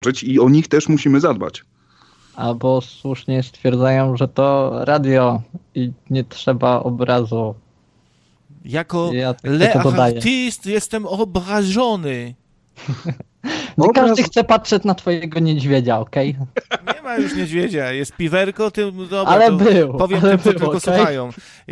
żyć i o nich też musimy zadbać. Albo słusznie stwierdzają, że to radio i nie trzeba obrazu. Jako tak artyst jestem obrażony. Nie każdy chce patrzeć na twojego niedźwiedzia, okej? Nie ma już niedźwiedzia, jest piwerko, dobra, ale był. Powiem ale tym, co był, tylko okay? słuchają.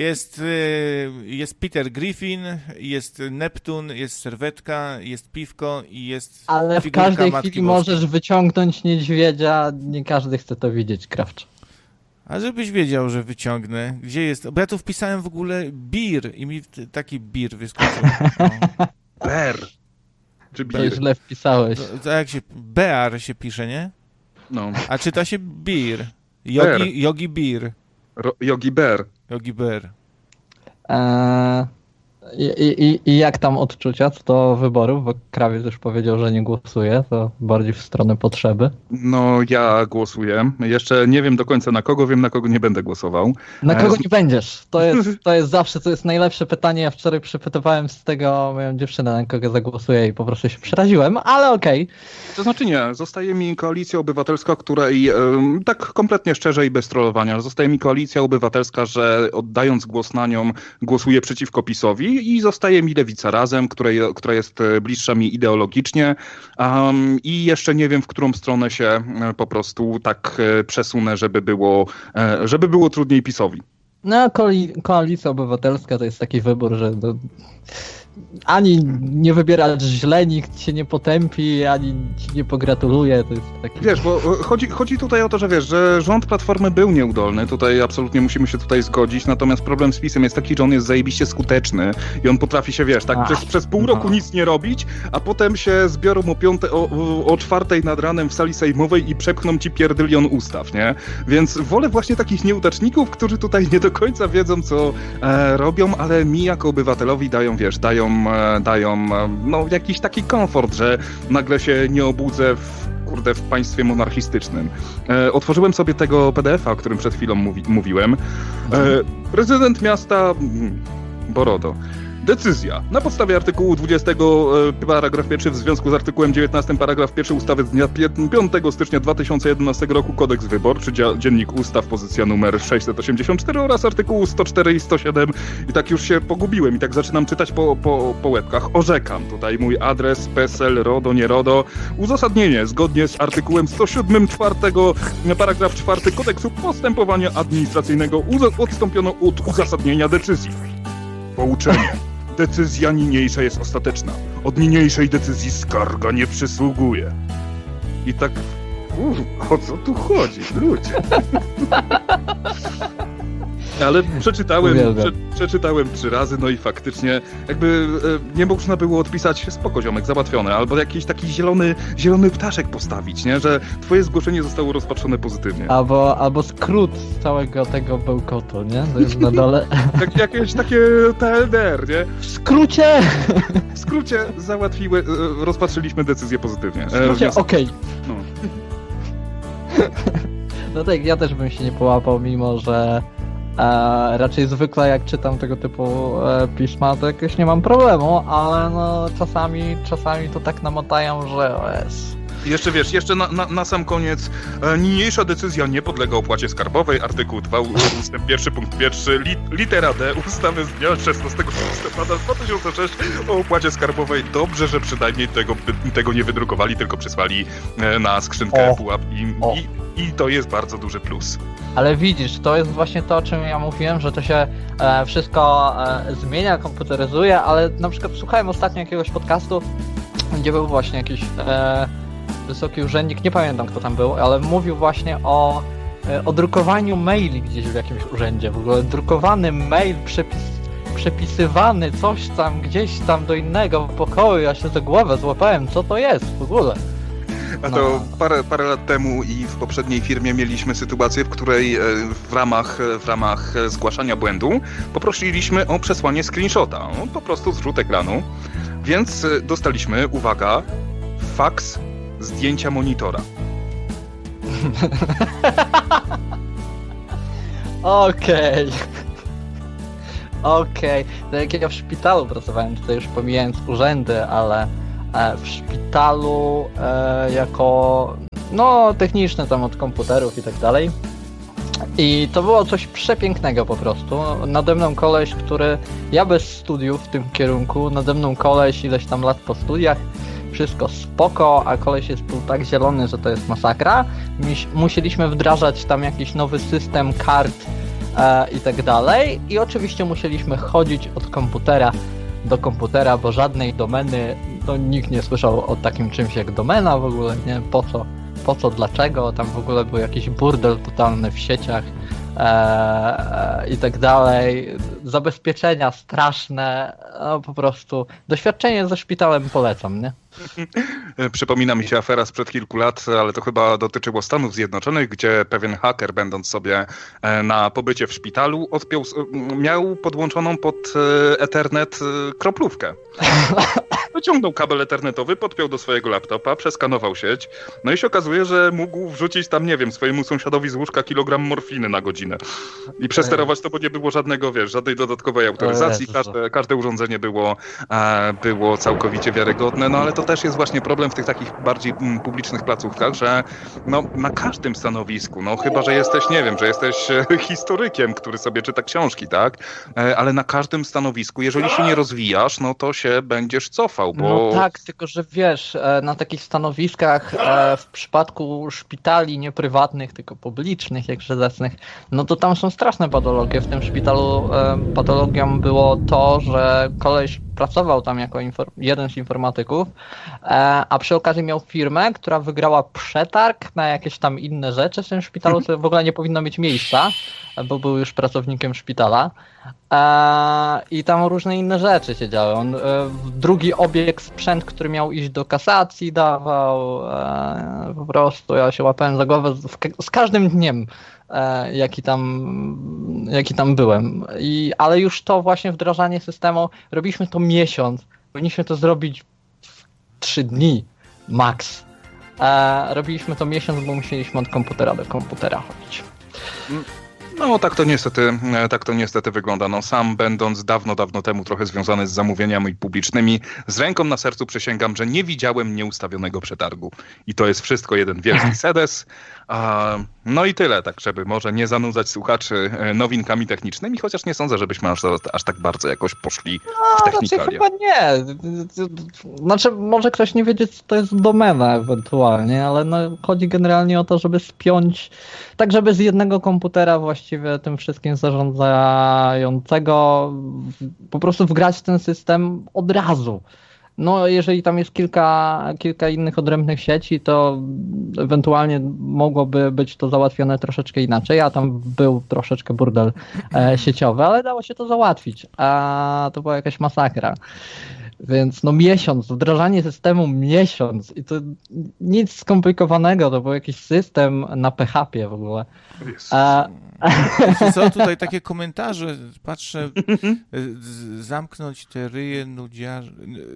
Jest Peter Griffin, jest Neptun, jest serwetka, jest piwko i jest ale w każdej chwili możesz wyciągnąć niedźwiedzia, nie każdy chce to widzieć, Krawcz. A żebyś wiedział, że wyciągnę. Gdzie jest? Bo ja tu wpisałem w ogóle bir i mi taki bir wyskoczył. No. Ber. Czy to źle wpisałeś. To jak się... Bear się pisze, nie? No. A czyta się bir. Yogi bir. Yogi Bear. Yogi Bear. I jak tam odczucia co do wyborów? Bo Krawiec już powiedział, że nie głosuje, to bardziej w stronę potrzeby. No ja głosuję. Jeszcze nie wiem do końca na kogo, wiem na kogo nie będę głosował. Na kogo nie będziesz? To jest zawsze, to jest najlepsze pytanie. Ja wczoraj przepytywałem z tego moją dziewczynę, na kogo zagłosuję i po prostu się przeraziłem, ale okej. To znaczy nie, zostaje mi Koalicja Obywatelska, której tak kompletnie szczerze i bez trollowania, zostaje mi Koalicja Obywatelska, że oddając głos na nią głosuję przeciwko PiS-owi i zostaje mi Lewica Razem, która jest bliższa mi ideologicznie i jeszcze nie wiem, w którą stronę się po prostu tak przesunę, żeby było trudniej PiS-owi. No, Koalicja Obywatelska to jest taki wybór, że ani nie wybierasz źle, nikt cię nie potępi, ani ci nie pogratuluje, to jest taki... Wiesz, bo chodzi tutaj o to, że wiesz, że rząd Platformy był nieudolny, tutaj absolutnie musimy się tutaj zgodzić, natomiast problem z PiS-em jest taki, że on jest zajebiście skuteczny i on potrafi się, wiesz, tak przez pół roku nic nie robić, a potem się zbiorą o 4:00 nad ranem w sali sejmowej i przepchną ci pierdylion ustaw, nie? Więc wolę właśnie takich nieudaczników, którzy tutaj nie do końca wiedzą, co robią, ale mi jako obywatelowi dają no, jakiś taki komfort, że nagle się nie obudzę w państwie monarchistycznym. Otworzyłem sobie tego PDF-a, o którym przed chwilą mówiłem. Prezydent miasta Borodo. Decyzja. Na podstawie artykułu 20 paragraf 1 w związku z artykułem 19 paragraf 1 ustawy z dnia 5 stycznia 2011 roku Kodeks Wyborczy, Dziennik Ustaw, pozycja numer 684 oraz artykułu 104 i 107 i tak już się pogubiłem i tak zaczynam czytać po łebkach. Orzekam. Tutaj mój adres, PESEL, RODO, nie RODO. Uzasadnienie. Zgodnie z artykułem 107 paragraf 4 Kodeksu Postępowania Administracyjnego odstąpiono od uzasadnienia decyzji. Pouczenie. Decyzja niniejsza jest ostateczna. Od niniejszej decyzji skarga nie przysługuje. I tak... o co tu chodzi, ludzie? Ale przeczytałem 3 razy, no i faktycznie jakby nie można było odpisać spoko ziomek, załatwione, albo jakiś taki zielony ptaszek postawić, nie? Że twoje zgłoszenie zostało rozpatrzone pozytywnie. Albo skrót całego tego bełkotu, nie? To jest na dole. Jakieś takie TLDR, nie? W skrócie! W skrócie rozpatrzyliśmy decyzję pozytywnie. W skrócie okej. No. No tak, ja też bym się nie połapał, mimo że raczej zwykle jak czytam tego typu pisma, to jakoś nie mam problemu, ale no czasami to tak namotają, że Jeszcze wiesz, na sam koniec, niniejsza decyzja nie podlega opłacie skarbowej, artykuł 2 ustęp 1 punkt 1, litera D ustawy z dnia 16 listopada 2006 o opłacie skarbowej. Dobrze, że przynajmniej tego nie wydrukowali, tylko przysłali na skrzynkę pułap i to jest bardzo duży plus. Ale widzisz, to jest właśnie to, o czym ja mówiłem, że to się wszystko zmienia, komputeryzuje, ale na przykład słuchałem ostatnio jakiegoś podcastu, gdzie był właśnie jakiś wysoki urzędnik, nie pamiętam kto tam był, ale mówił właśnie o drukowaniu maili gdzieś w jakimś urzędzie. W ogóle drukowany mail, przepisywany coś tam, gdzieś tam do innego pokoju, ja się za głowę złapałem, co to jest w ogóle. A to parę lat temu i w poprzedniej firmie mieliśmy sytuację, w której w ramach zgłaszania błędu poprosiliśmy o przesłanie screenshota, po prostu zrzut ekranu, więc dostaliśmy, uwaga, faks zdjęcia monitora. Okej. To jak ja w szpitalu pracowałem, to już pomijając urzędy, ale w szpitalu jako no techniczny tam od komputerów i tak dalej. I to było coś przepięknego po prostu. Nade mną koleś, ja bez studiów w tym kierunku, nade mną koleś ileś tam lat po studiach, wszystko spoko, a koleś jest tu tak zielony, że to jest masakra. Musieliśmy wdrażać tam jakiś nowy system kart i tak dalej. I oczywiście musieliśmy chodzić od komputera do komputera, bo żadnej domeny, to nikt nie słyszał o takim czymś jak domena w ogóle, nie? Po co, dlaczego, tam w ogóle był jakiś burdel totalny w sieciach i tak dalej, zabezpieczenia straszne, no po prostu doświadczenie ze szpitalem polecam, nie? Przypomina mi się afera sprzed kilku lat, ale to chyba dotyczyło Stanów Zjednoczonych, gdzie pewien haker, będąc sobie na pobycie w szpitalu, miał podłączoną pod Ethernet kroplówkę. Wyciągnął kabel ethernetowy, podpiął do swojego laptopa, przeskanował sieć, no i się okazuje, że mógł wrzucić tam, nie wiem, swojemu sąsiadowi z łóżka kilogram morfiny na godzinę. I przesterować to, bo nie było żadnej dodatkowej autoryzacji, każde urządzenie było całkowicie wiarygodne, no ale to też jest właśnie problem w tych takich bardziej publicznych placówkach, że no, na każdym stanowisku, no chyba, że jesteś, nie wiem, że jesteś historykiem, który sobie czyta książki, tak? Ale na każdym stanowisku, jeżeli się nie rozwijasz, no to się będziesz cofał, bo... No tak, tylko że wiesz, na takich stanowiskach w przypadku szpitali nie prywatnych, tylko publicznych, jakże zacnych, no to tam są straszne patologie. W tym szpitalu patologią było to, że koleś pracował tam jako jeden z informatyków, a przy okazji miał firmę, która wygrała przetarg na jakieś tam inne rzeczy w tym szpitalu, co w ogóle nie powinno mieć miejsca, bo był już pracownikiem szpitala. I tam różne inne rzeczy się działy. On drugi obieg sprzęt, który miał iść do kasacji, dawał. Po prostu ja się łapałem za głowę z każdym dniem, jaki tam byłem. Ale już to właśnie wdrażanie systemu, robiliśmy to miesiąc. Powinniśmy to zrobić w 3 dni max. Robiliśmy to miesiąc, bo musieliśmy od komputera do komputera chodzić. No tak to niestety wygląda. No sam będąc dawno temu trochę związany z zamówieniami publicznymi, z ręką na sercu przysięgam, że nie widziałem nieustawionego przetargu. I to jest wszystko jeden wielki sedes. No i tyle, tak żeby może nie zanudzać słuchaczy nowinkami technicznymi, chociaż nie sądzę, żebyśmy aż tak bardzo jakoś poszli w technikalia. Chyba nie. Znaczy może ktoś nie wiedzieć, co to jest domena ewentualnie, ale no, chodzi generalnie o to, żeby spiąć, tak żeby z jednego komputera właściwie tym wszystkim zarządzającego po prostu wgrać ten system od razu. No, jeżeli tam jest kilka innych odrębnych sieci, to ewentualnie mogłoby być to załatwione troszeczkę inaczej, a tam był troszeczkę burdel sieciowy, ale dało się to załatwić, a to była jakaś masakra. Więc no miesiąc, wdrażanie systemu miesiąc i to nic skomplikowanego, to był jakiś system na PHP w ogóle. Co tutaj takie komentarze, patrzę, zamknąć te ryje nudziarzy.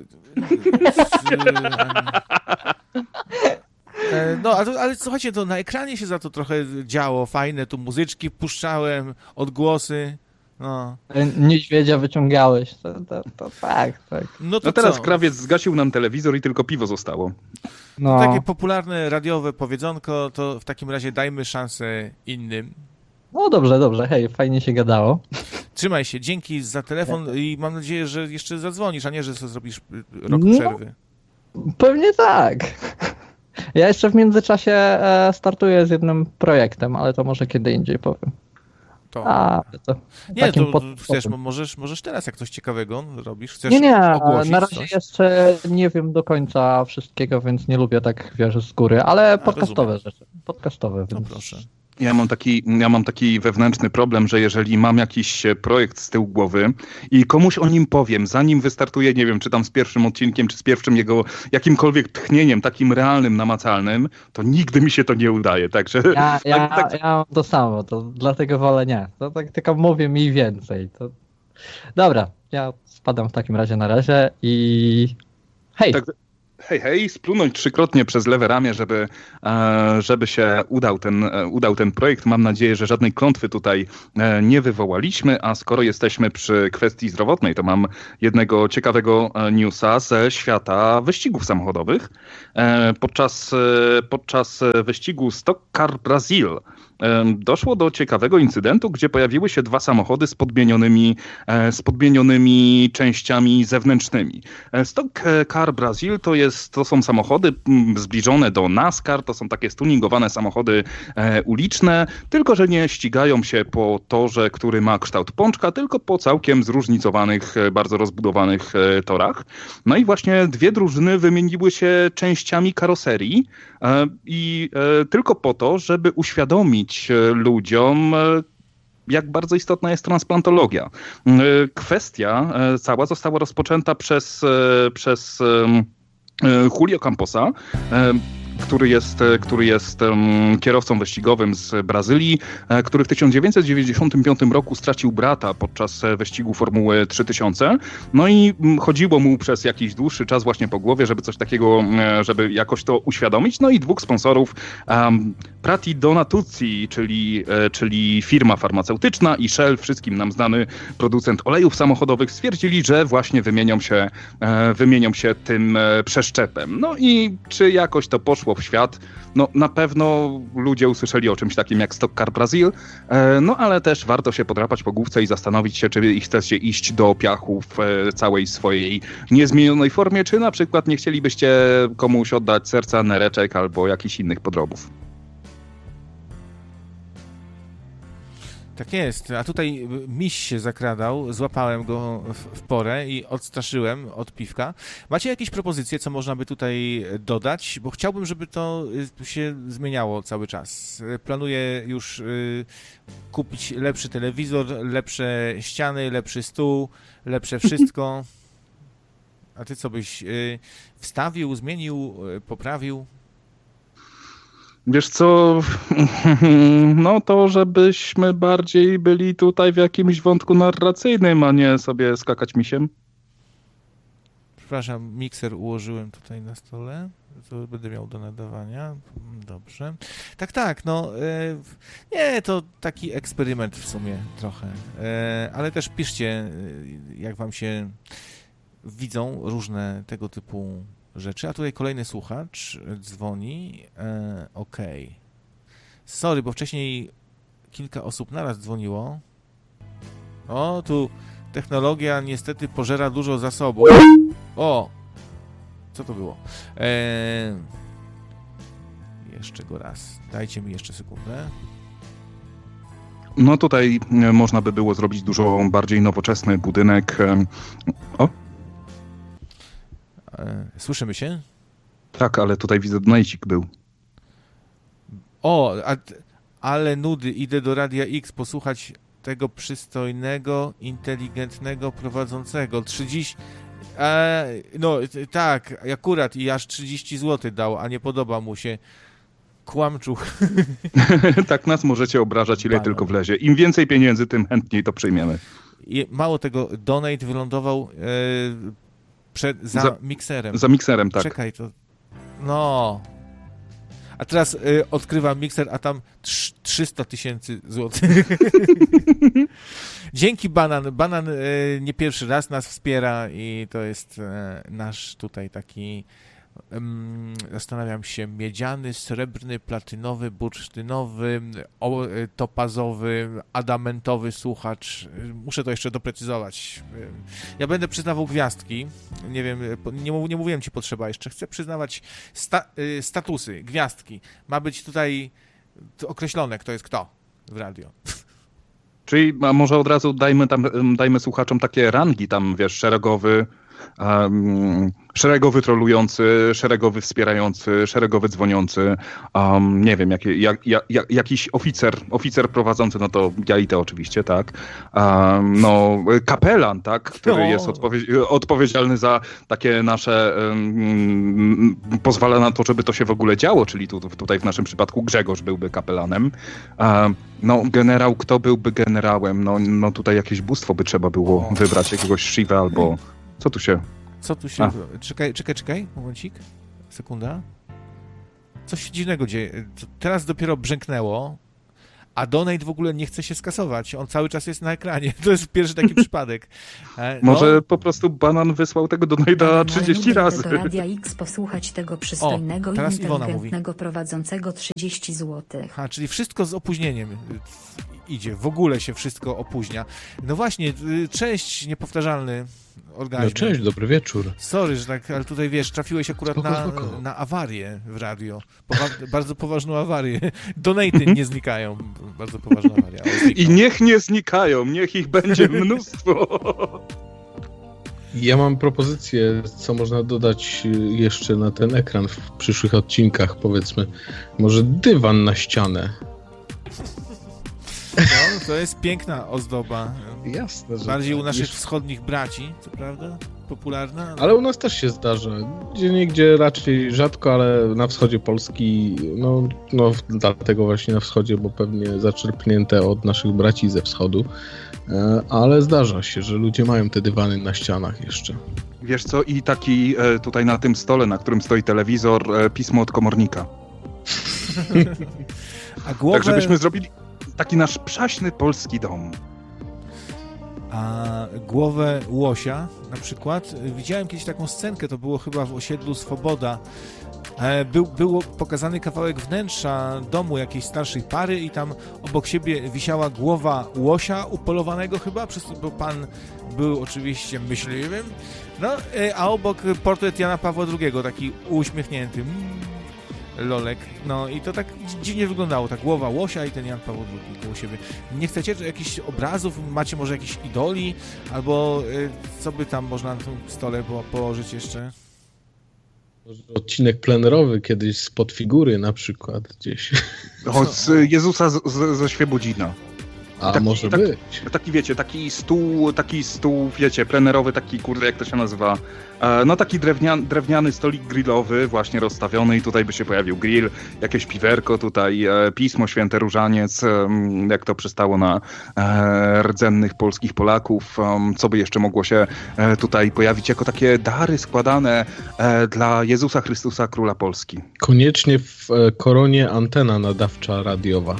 No, ale słuchajcie, to na ekranie się za to trochę działo, fajne, tu muzyczki puszczałem, odgłosy. No. Niedźwiedzia wyciągałeś, to tak. No teraz krawiec zgasił nam telewizor i tylko piwo zostało. No. Takie popularne radiowe powiedzonko, to w takim razie dajmy szansę innym. No dobrze, hej, fajnie się gadało. Trzymaj się, dzięki za telefon i mam nadzieję, że jeszcze zadzwonisz, a nie, że sobie zrobisz rok przerwy. Pewnie tak. Ja jeszcze w międzyczasie startuję z jednym projektem, ale to może kiedy indziej powiem. Chcesz, możesz teraz, jak coś ciekawego robisz, chcesz nie, ogłosić na razie coś? jeszcze nie wiem do końca wszystkiego, więc nie lubię tak, wiesz, z góry, ale podcastowe rzeczy. Podcastowe, więc... No proszę. Ja mam taki wewnętrzny problem, że jeżeli mam jakiś projekt z tyłu głowy i komuś o nim powiem, zanim wystartuję, nie wiem, czy tam z pierwszym odcinkiem, czy z pierwszym jego jakimkolwiek tchnieniem, takim realnym, namacalnym, to nigdy mi się to nie udaje, także... Ja mam to samo, to dlatego wolę nie. To tak tylko mówię mniej więcej. To... Dobra, ja spadam w takim razie na razie i... Hej! hej, splunąć 3-krotnie przez lewe ramię, żeby się udał ten projekt. Mam nadzieję, że żadnej klątwy tutaj nie wywołaliśmy, a skoro jesteśmy przy kwestii zdrowotnej, to mam jednego ciekawego newsa ze świata wyścigów samochodowych. Podczas wyścigu Stock Car Brazil doszło do ciekawego incydentu, gdzie pojawiły się 2 samochody z podmienionymi częściami zewnętrznymi. Stock Car Brazil to są samochody zbliżone do NASCAR, to są takie stuningowane samochody uliczne, tylko że nie ścigają się po torze, który ma kształt pączka, tylko po całkiem zróżnicowanych, bardzo rozbudowanych torach. No i właśnie 2 drużyny wymieniły się częściami karoserii i tylko po to, żeby uświadomić ludziom, jak bardzo istotna jest transplantologia. Kwestia cała została rozpoczęta przez Julio Camposa, który jest kierowcą wyścigowym z Brazylii, który w 1995 roku stracił brata podczas wyścigu Formuły 3000. No i chodziło mu przez jakiś dłuższy czas właśnie po głowie, żeby coś takiego, żeby jakoś to uświadomić. No i 2 sponsorów, Prati Donatuzzi, czyli firma farmaceutyczna, i Shell, wszystkim nam znany producent olejów samochodowych, stwierdzili, że właśnie wymienią się tym przeszczepem. No i czy jakoś to poszło w świat? No na pewno ludzie usłyszeli o czymś takim jak Stock Car Brazil, no ale też warto się podrapać po główce i zastanowić się, czy chcecie iść do piachu w całej swojej niezmienionej formie, czy na przykład nie chcielibyście komuś oddać serca, nereczek albo jakichś innych podrobów. Tak jest, a tutaj miś się zakradał, złapałem go w porę i odstraszyłem od piwka. Macie jakieś propozycje, co można by tutaj dodać? Bo chciałbym, żeby to się zmieniało cały czas. Planuję już kupić lepszy telewizor, lepsze ściany, lepszy stół, lepsze wszystko. A ty co byś wstawił, zmienił, poprawił? Wiesz co, no to żebyśmy bardziej byli tutaj w jakimś wątku narracyjnym, a nie sobie skakać misiem. Przepraszam, mikser ułożyłem tutaj na stole, to będę miał do nadawania. Dobrze. Tak, no nie, to taki eksperyment w sumie trochę, ale też piszcie, jak wam się widzą różne tego typu rzeczy. A tutaj kolejny słuchacz dzwoni. Okej. Sorry, bo wcześniej kilka osób naraz dzwoniło. O, tu technologia niestety pożera dużo zasobów. O! Co to było? Jeszcze go raz. Dajcie mi jeszcze sekundę. No tutaj można by było zrobić dużo bardziej nowoczesny budynek. O! Słyszymy się? Tak, ale tutaj widzę, donajcik był. O, ale nudy. Idę do Radia X posłuchać tego przystojnego, inteligentnego prowadzącego. 30... no tak, akurat i aż 30 zł dał, a nie podoba mu się. Kłamczuch. Tak, nas możecie obrażać, ile tylko wlezie. Im więcej pieniędzy, tym chętniej to przyjmiemy. I mało tego, donate wylądował za mikserem. Za mikserem, tak. Czekaj, to... No. A teraz odkrywam mikser, a tam 300 000 złotych. Dzięki Banan. Banan nie pierwszy raz nas wspiera i to jest nasz tutaj taki, zastanawiam się, miedziany, srebrny, platynowy, bursztynowy, topazowy, adamentowy słuchacz. Muszę to jeszcze doprecyzować. Ja będę przyznawał gwiazdki. Nie wiem, nie mówiłem ci potrzeba jeszcze. Chcę przyznawać statusy, gwiazdki. Ma być tutaj określone, kto jest kto w radio. Czyli może od razu dajmy słuchaczom takie rangi tam, wiesz, szeregowy trolujący, szeregowy wspierający, szeregowy dzwoniący, nie wiem, jakiś oficer prowadzący, no to ja i to oczywiście, tak, no kapelan, tak, który jest odpowiedzialny za takie nasze, pozwala na to, żeby to się w ogóle działo, czyli tutaj w naszym przypadku Grzegorz byłby kapelanem, no generał, kto byłby generałem, no tutaj jakieś bóstwo by trzeba było wybrać, jakiegoś Shiva albo... Co tu się... Co tu się... Czekaj, momencik. Sekunda. Coś się dziwnego dzieje. Teraz dopiero brzęknęło, a donate w ogóle nie chce się skasować. On cały czas jest na ekranie. To jest pierwszy taki przypadek. Może po prostu Banan wysłał tego donate'a 30 razy. Do Radia X posłuchać tego przystojnego i inteligentnego prowadzącego 30 zł. Czyli wszystko z opóźnieniem idzie. W ogóle się wszystko opóźnia. No właśnie, cześć, niepowtarzalny organizm. No cześć, dobry wieczór. Sorry, że tak, ale tutaj wiesz, trafiłeś akurat na awarię w radio. Bardzo poważną awarię. Donaty nie znikają. Bardzo poważna awaria. I niech nie znikają, niech ich będzie mnóstwo. Ja mam propozycję, co można dodać jeszcze na ten ekran w przyszłych odcinkach, powiedzmy. Może dywan na ścianę. No, to jest piękna ozdoba. Jasne, że bardziej u naszych wschodnich braci, co prawda? Popularna. Ale u nas też się zdarza. Gdzieniegdzie raczej rzadko, ale na wschodzie Polski, no dlatego właśnie na wschodzie, bo pewnie zaczerpnięte od naszych braci ze wschodu. Ale zdarza się, że ludzie mają te dywany na ścianach jeszcze. Wiesz co, i taki tutaj na tym stole, na którym stoi telewizor, pismo od komornika. A głowę... Tak, żebyśmy zrobili taki nasz przaśny polski dom. A głowę łosia na przykład, widziałem kiedyś taką scenkę, to było chyba w osiedlu Swoboda. Był pokazany kawałek wnętrza domu jakiejś starszej pary i tam obok siebie wisiała głowa łosia upolowanego chyba, bo pan był oczywiście myśliwym, a obok portret Jana Pawła II, taki uśmiechnięty. Lolek, no i to tak dziwnie wyglądało, ta głowa łosia i ten Jan Paweł II koło siebie. Nie chcecie jakichś obrazów, macie może jakichś idoli, albo co by tam można na tym stole położyć jeszcze? Odcinek plenerowy kiedyś spod figury na przykład gdzieś. Od Jezusa ze Świebodzina. A może być. Taki, wiecie, taki stół, wiecie, plenerowy, taki, kurde, jak to się nazywa? No taki drewniany stolik grillowy, właśnie rozstawiony i tutaj by się pojawił grill, jakieś piwerko tutaj, Pismo Święte Różaniec, jak to przystało na rdzennych polskich Polaków, co by jeszcze mogło się tutaj pojawić jako takie dary składane dla Jezusa Chrystusa, Króla Polski. Koniecznie w koronie antena nadawcza radiowa.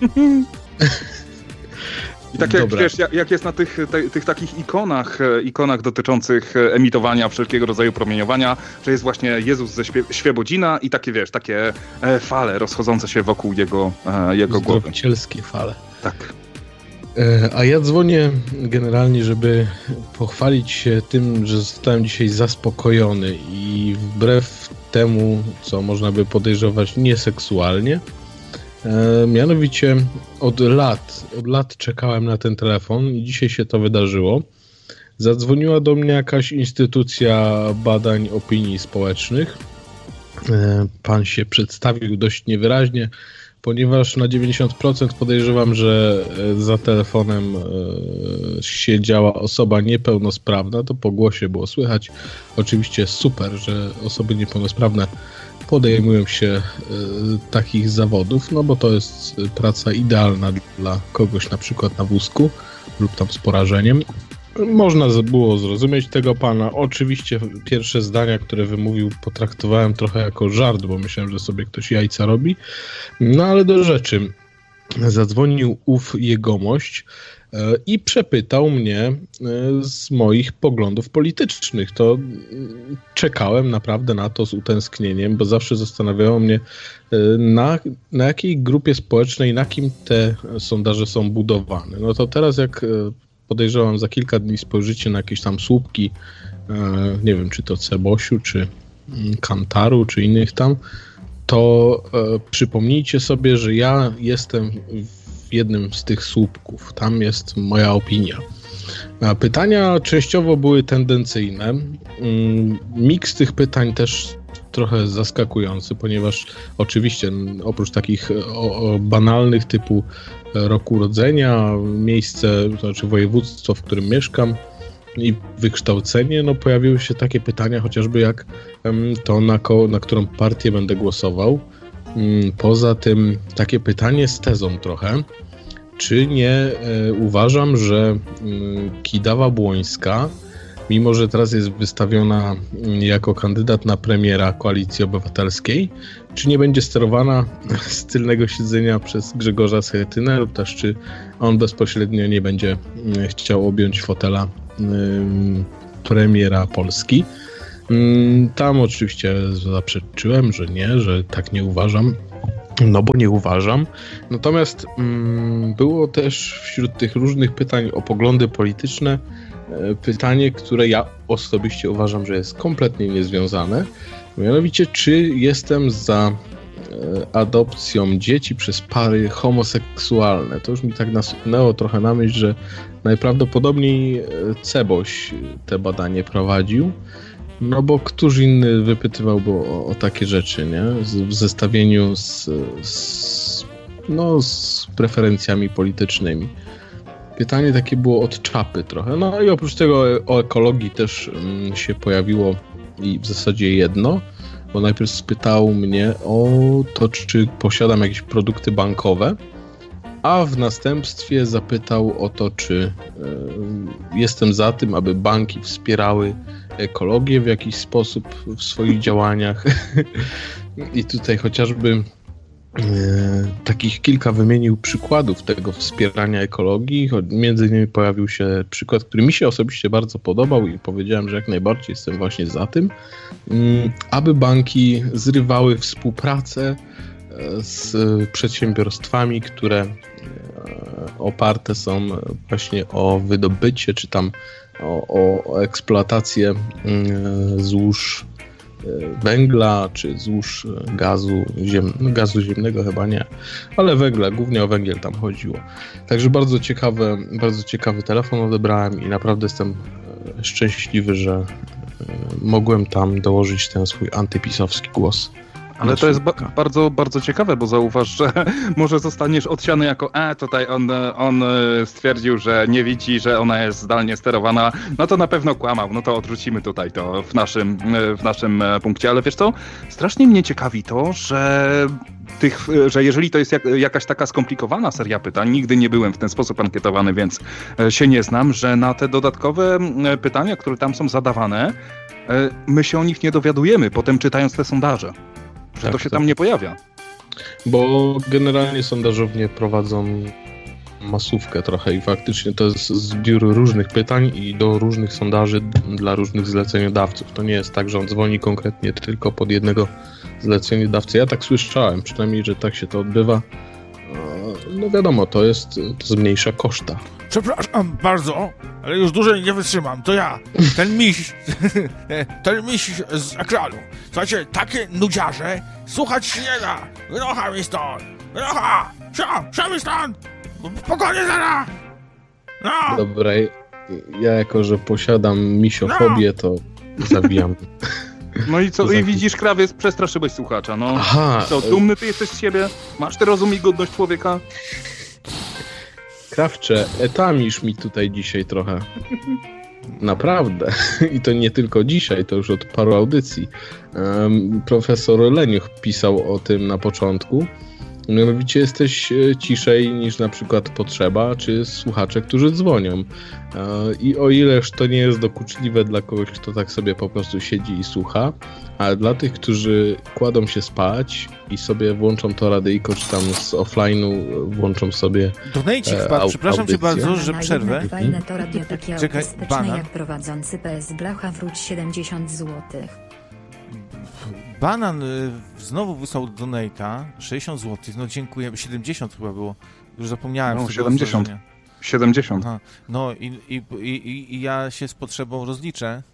I tak jak, wiesz, jak jest na tych takich ikonach dotyczących emitowania wszelkiego rodzaju promieniowania, że jest właśnie Jezus ze Świebodzina i takie, wiesz, takie fale rozchodzące się wokół jego głowy. Zdrowicielskie fale. Tak. A ja dzwonię generalnie, żeby pochwalić się tym, że zostałem dzisiaj zaspokojony i wbrew temu, co można by podejrzewać, nieseksualnie. Mianowicie od lat czekałem na ten telefon i dzisiaj się to wydarzyło. Zadzwoniła do mnie jakaś instytucja badań opinii społecznych. Pan się przedstawił dość niewyraźnie, ponieważ na 90% podejrzewam, że za telefonem siedziała osoba niepełnosprawna. To po głosie było słychać. Oczywiście super, że osoby niepełnosprawne podejmują się takich zawodów, no bo to jest praca idealna dla kogoś na przykład na wózku lub tam z porażeniem. Można było zrozumieć tego pana. Oczywiście pierwsze zdania, które wymówił, potraktowałem trochę jako żart, bo myślałem, że sobie ktoś jajca robi. No ale do rzeczy. Zadzwonił ów jegomość i przepytał mnie z moich poglądów politycznych. To czekałem naprawdę na to z utęsknieniem, bo zawsze zastanawiało mnie, na jakiej grupie społecznej, na kim te sondaże są budowane. No to teraz jak podejrzewam, za kilka dni spojrzycie na jakieś tam słupki, nie wiem, czy to Cebosiu, czy Kantaru, czy innych tam, to przypomnijcie sobie, że ja jestem w jednym z tych słupków. Tam jest moja opinia. Pytania częściowo były tendencyjne. Miks tych pytań też trochę zaskakujący, ponieważ oczywiście oprócz takich banalnych typu rok urodzenia, miejsce, to znaczy województwo, w którym mieszkam i wykształcenie, no pojawiły się takie pytania chociażby jak to, na którą partię będę głosował. Poza tym takie pytanie z tezą trochę, czy nie uważam, że Kidawa-Błońska mimo że teraz jest wystawiona jako kandydat na premiera Koalicji Obywatelskiej, czy nie będzie sterowana z tylnego siedzenia przez Grzegorza Schetynę, lub też czy on bezpośrednio nie będzie chciał objąć fotela premiera Polski. Tam oczywiście zaprzeczyłem, że nie, że tak nie uważam. No bo nie uważam. Natomiast było też wśród tych różnych pytań o poglądy polityczne pytanie, które ja osobiście uważam, że jest kompletnie niezwiązane. Mianowicie, czy jestem za adopcją dzieci przez pary homoseksualne. To już mi tak nasunęło trochę na myśl, że najprawdopodobniej Ceboś te badanie prowadził. No bo któż inny wypytywałby o takie rzeczy, nie? W zestawieniu z preferencjami politycznymi. Pytanie takie było od czapy trochę. No i oprócz tego o ekologii też się pojawiło i w zasadzie jedno, bo najpierw spytał mnie o to, czy posiadam jakieś produkty bankowe, a w następstwie zapytał o to, czy jestem za tym, aby banki wspierały ekologię w jakiś sposób w swoich działaniach. I tutaj chociażby takich kilka wymienił przykładów tego wspierania ekologii. Między innymi pojawił się przykład, który mi się osobiście bardzo podobał i powiedziałem, że jak najbardziej jestem właśnie za tym, aby banki zrywały współpracę z przedsiębiorstwami, które oparte są właśnie o wydobycie, czy tam o eksploatację złóż węgla, czy złóż gazu ziemnego chyba nie, ale węgla, głównie o węgiel tam chodziło. Także bardzo ciekawy telefon odebrałem i naprawdę jestem szczęśliwy, że mogłem tam dołożyć ten swój antypisowski głos. Ale to jest bardzo, bardzo ciekawe, bo zauważ, że może zostaniesz odsiany jako tutaj on stwierdził, że nie widzi, że ona jest zdalnie sterowana, no to na pewno kłamał, no to odrzucimy tutaj to w naszym punkcie, ale wiesz co, strasznie mnie ciekawi to, że jeżeli to jest jakaś taka skomplikowana seria pytań, nigdy nie byłem w ten sposób ankietowany, więc się nie znam, że na te dodatkowe pytania, które tam są zadawane, my się o nich nie dowiadujemy, potem czytając te sondaże. Że to się tam nie pojawia. Bo generalnie sondażownie prowadzą masówkę trochę i faktycznie to jest zbiór różnych pytań i do różnych sondaży dla różnych zleceniodawców. To nie jest tak, że on dzwoni konkretnie tylko pod jednego zleceniodawcę. Ja tak słyszałem, przynajmniej, że tak się to odbywa. No wiadomo, to zmniejsza koszta. Przepraszam bardzo, ale już dłużej nie wytrzymam. To ja, ten miś z ekranu. Słuchajcie, takie nudziarze, słuchać się nie da. Wynocha mi stąd. Wynocha! Siamy stąd! Spokojnie zaraz! No! Dobra, ja jako, że posiadam misiofobię, to zabijam. No i co? I widzisz, krawiec, przestraszyłeś słuchacza, no. Aha. Co, dumny ty jesteś z siebie? Masz ty rozum i godność człowieka? Krawcze, etamisz mi tutaj dzisiaj trochę. Naprawdę. I to nie tylko dzisiaj, to już od paru audycji. Profesor Leniuch pisał o tym na początku. Mianowicie jesteś ciszej niż na przykład potrzeba, czy słuchacze, którzy dzwonią. I o ileż to nie jest dokuczliwe dla kogoś, kto tak sobie po prostu siedzi i słucha, ale dla tych, którzy kładą się spać i sobie włączą to radyjko, czy tam z offline'u włączą sobie Donejcik wpadł, przepraszam cię bardzo, że przerwę. Fajne to radio takie czekaj, autystyczne jak prowadzący PS Blacha, wróć 70 zł. Banan znowu wysłał donate'a, 60 zł, no dziękuję, 70 chyba było, już zapomniałem. No, 70. Aha. No i ja się z potrzebą rozliczę.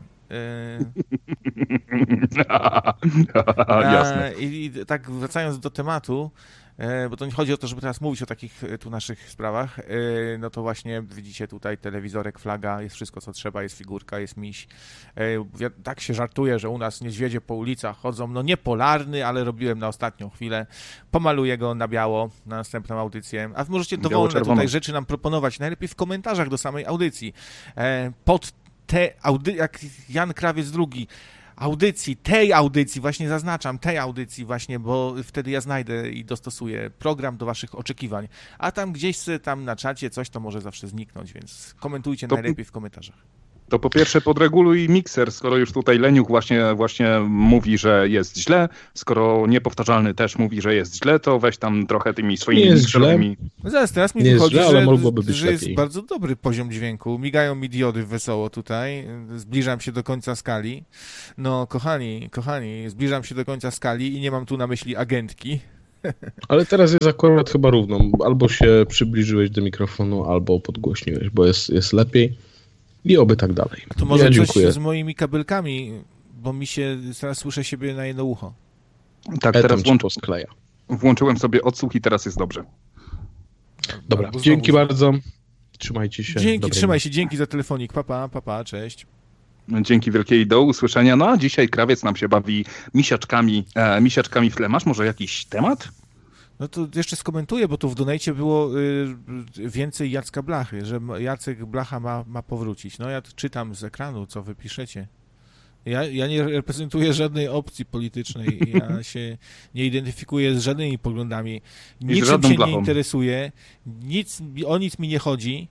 Jasne. I tak wracając do tematu, bo to nie chodzi o to, żeby teraz mówić o takich tu naszych sprawach, no to właśnie widzicie tutaj telewizorek, flaga, jest wszystko co trzeba, jest figurka, jest miś. Tak się żartuje, że u nas niedźwiedzie po ulicach chodzą, no nie polarny, ale robiłem na ostatnią chwilę, pomaluję go na biało na następną audycję, a możecie dowolne tutaj rzeczy nam proponować, najlepiej w komentarzach do samej audycji. Pod jak Jan Krawiec II, tej audycji, właśnie zaznaczam, tej audycji właśnie, bo wtedy ja znajdę i dostosuję program do waszych oczekiwań, a tam gdzieś tam na czacie coś to może zawsze zniknąć, więc komentujcie najlepiej w komentarzach. To po pierwsze podreguluj mikser, skoro już tutaj Leniuch właśnie mówi, że jest źle, skoro Niepowtarzalny też mówi, że jest źle, to weź tam trochę tymi swoimi mikserowymi... Zaraz, teraz mi wychodzi, że jest bardzo dobry poziom dźwięku. Migają mi diody wesoło tutaj. Zbliżam się do końca skali. No, kochani, zbliżam się do końca skali i nie mam tu na myśli agentki. Ale teraz jest akurat chyba równo. Albo się przybliżyłeś do mikrofonu, albo podgłośniłeś, bo jest lepiej. I oby tak dalej. To może coś z moimi kabelkami, bo mi się teraz słyszę siebie na jedno ucho. Tak, teraz włączyłem sobie odsłuch i teraz jest dobrze. Dobra, dzięki bardzo. Trzymajcie się. Trzymaj się, dzięki za telefonik. Pa, cześć. Dzięki wielkiej, do usłyszenia. No a dzisiaj Krawiec nam się bawi misiaczkami w tle. Masz może jakiś temat? No to jeszcze skomentuję, bo tu w donajcie było więcej Jacka Blachy, że Jacek Blacha ma powrócić. No ja czytam z ekranu, co wy piszecie. Ja nie reprezentuję żadnej opcji politycznej, ja się nie identyfikuję z żadnymi poglądami, niczym się nie interesuję, o nic mi nie chodzi.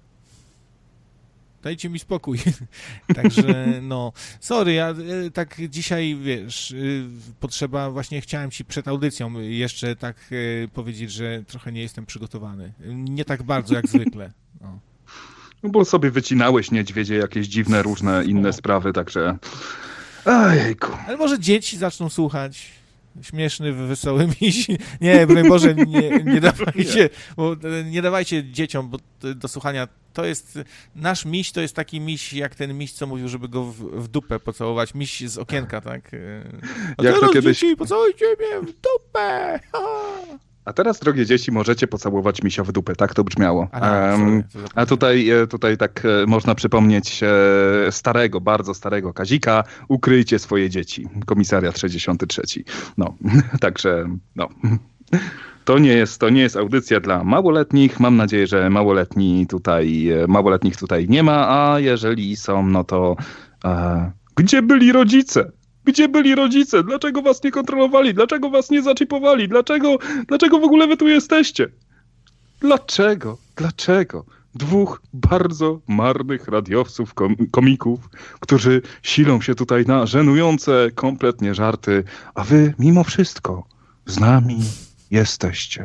Dajcie mi spokój. Także no, sorry, ja tak dzisiaj, wiesz, potrzeba, właśnie chciałem ci przed audycją jeszcze tak powiedzieć, że trochę nie jestem przygotowany. Nie tak bardzo jak zwykle. No bo sobie wycinałeś niedźwiedzie, jakieś dziwne, różne inne sprawy, także... Ojejku. Ale może dzieci zaczną słuchać. Śmieszny, wesoły miś. Nie, broń Boże, nie dawajcie, bo nie dawajcie dzieciom do słuchania. To jest, nasz miś to jest taki miś, jak ten miś, co mówił, żeby go w dupę pocałować. Miś z okienka, tak? A jak teraz to kiedyś... dzieci, pocałujcie mnie w dupę! A teraz, drogie dzieci, możecie pocałować misia w dupę, tak to brzmiało. A tutaj tak można przypomnieć bardzo starego Kazika, ukryjcie swoje dzieci, komisariat 63. No, także, no. To nie jest audycja dla małoletnich. Mam nadzieję, że małoletnich tutaj nie ma, a jeżeli są, no to gdzie byli rodzice? Gdzie byli rodzice? Dlaczego was nie kontrolowali? Dlaczego was nie zaczipowali? Dlaczego w ogóle wy tu jesteście? Dlaczego? Dwóch bardzo marnych radiowców, komików, którzy silą się tutaj na żenujące kompletnie żarty, a wy mimo wszystko z nami jesteście.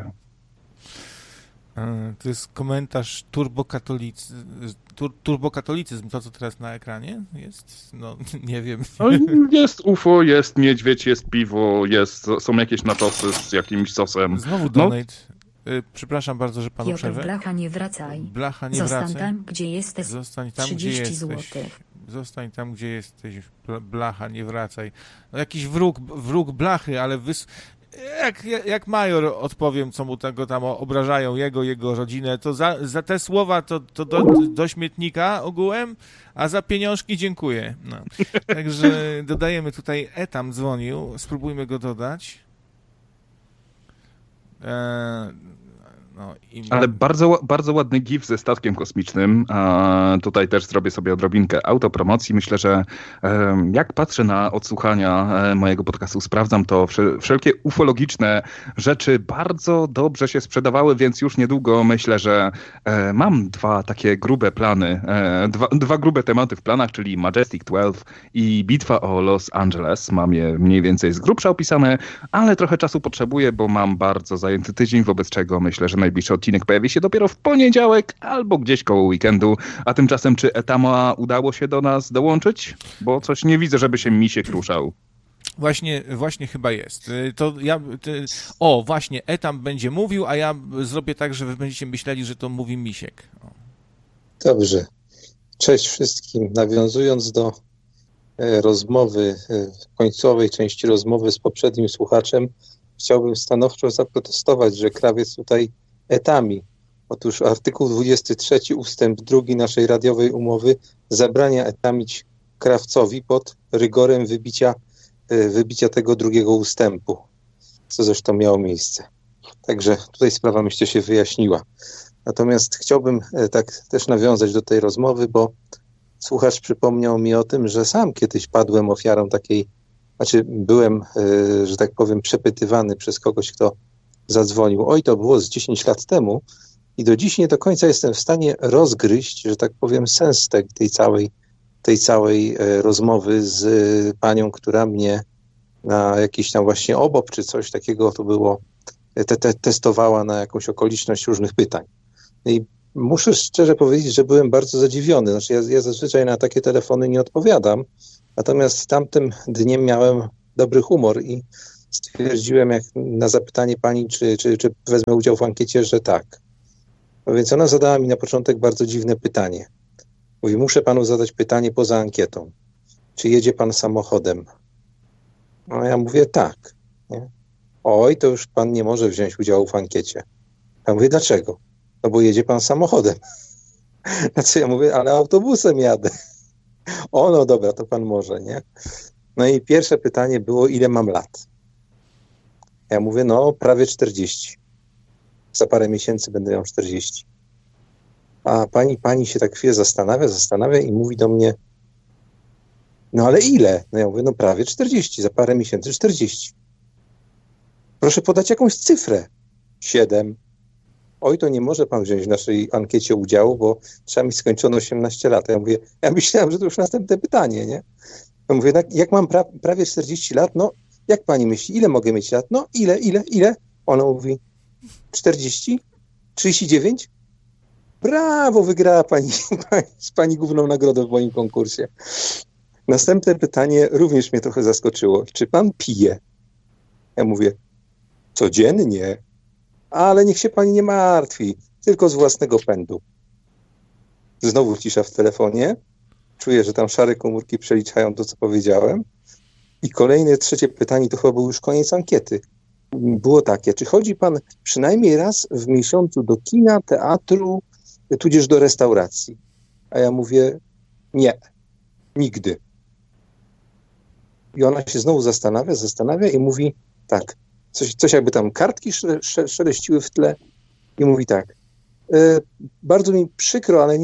To jest komentarz turbokatolicyzm, to co teraz na ekranie jest? No, nie wiem. Jest UFO, jest niedźwiedź, jest piwo, są jakieś natosy z jakimś sosem. Znowu donate. Przepraszam bardzo, że panu przerwę. Blacha, nie wracaj. Blacha, nie Zostań wracaj. Tam, gdzie jesteś. Zostań tam, 30 gdzie jesteś. złotych. Zostań tam, gdzie jesteś. Blacha, nie wracaj. No, jakiś wróg Blachy, ale jak major odpowiem, co mu tego tam obrażają, jego rodzinę, to za te słowa to do śmietnika ogółem, a za pieniążki dziękuję. No. Także dodajemy tutaj, Etam dzwonił, spróbujmy go dodać. Ale bardzo ładny gif ze statkiem kosmicznym. Tutaj też zrobię sobie odrobinkę autopromocji. Myślę, że jak patrzę na odsłuchania mojego podcastu, sprawdzam to, wszelkie ufologiczne rzeczy bardzo dobrze się sprzedawały, więc już niedługo myślę, że mam dwa takie grube plany, dwa grube tematy w planach, czyli Majestic 12 i Bitwa o Los Angeles. Mam je mniej więcej z grubsza opisane, ale trochę czasu potrzebuję, bo mam bardzo zajęty tydzień, wobec czego myślę, że najbliższy odcinek pojawi się dopiero w poniedziałek albo gdzieś koło weekendu. A tymczasem, czy Etama udało się do nas dołączyć? Bo coś nie widzę, żeby się misiek ruszał. Właśnie chyba jest. Właśnie, Etam będzie mówił, a ja zrobię tak, że wy będziecie myśleli, że to mówi misiek. Dobrze. Cześć wszystkim. Nawiązując do rozmowy, końcowej części rozmowy z poprzednim słuchaczem, chciałbym stanowczo zaprotestować, że Krawiec tutaj etami. Otóż artykuł 23 ustęp 2 naszej radiowej umowy zabrania etamić krawcowi pod rygorem wybicia tego drugiego ustępu, co zresztą miało miejsce. Także tutaj sprawa, myślę, się wyjaśniła. Natomiast chciałbym tak też nawiązać do tej rozmowy, bo słuchacz przypomniał mi o tym, że sam kiedyś padłem ofiarą takiej, byłem, że tak powiem, przepytywany przez kogoś, kto zadzwonił. To było z 10 lat temu i do dziś nie do końca jestem w stanie rozgryźć, że tak powiem, sens tej całej tej całej rozmowy z panią, która mnie na jakiś tam właśnie OBOP czy coś takiego to było, testowała na jakąś okoliczność różnych pytań. I muszę szczerze powiedzieć, że byłem bardzo zadziwiony. Znaczy ja zazwyczaj na takie telefony nie odpowiadam, natomiast tamtym dniem miałem dobry humor i stwierdziłem, jak na zapytanie pani, czy wezmę udział w ankiecie, że tak. No więc ona zadała mi na początek bardzo dziwne pytanie. Mówi, muszę panu zadać pytanie poza ankietą. Czy jedzie pan samochodem? No ja mówię, tak. Nie? Oj, to już pan nie może wziąć udziału w ankiecie. Ja mówię, dlaczego? No bo jedzie pan samochodem. Znaczy ja mówię, ale autobusem jadę. O, no dobra, to pan może, nie? No i pierwsze pytanie było, ile mam lat? Ja mówię, no prawie 40. Za parę miesięcy będę miał 40. A pani się tak chwilę zastanawia i mówi do mnie, no ale ile? No ja mówię, no prawie 40, za parę miesięcy 40. Proszę podać jakąś cyfrę. 7. Oj, to nie może pan wziąć w naszej ankiecie udziału, bo trzeba mieć skończone 18 lat. Ja mówię, ja myślałem, że to już następne pytanie, nie? Ja mówię, jak mam prawie 40 lat, no jak pani myśli, ile mogę mieć lat? No ile? Ona mówi, 40? 39? Brawo, wygrała pani główną nagrodę w moim konkursie. Następne pytanie również mnie trochę zaskoczyło. Czy pan pije? Ja mówię, codziennie, ale niech się pani nie martwi, tylko z własnego pędu. Znowu cisza w telefonie. Czuję, że tam szare komórki przeliczają to, co powiedziałem. I kolejne, trzecie pytanie, to chyba był już koniec ankiety. Było takie, czy chodzi pan przynajmniej raz w miesiącu do kina, teatru, tudzież do restauracji? A ja mówię, nie, nigdy. I ona się znowu zastanawia i mówi tak, coś jakby tam kartki szeleściły w tle i mówi tak, bardzo mi przykro, ale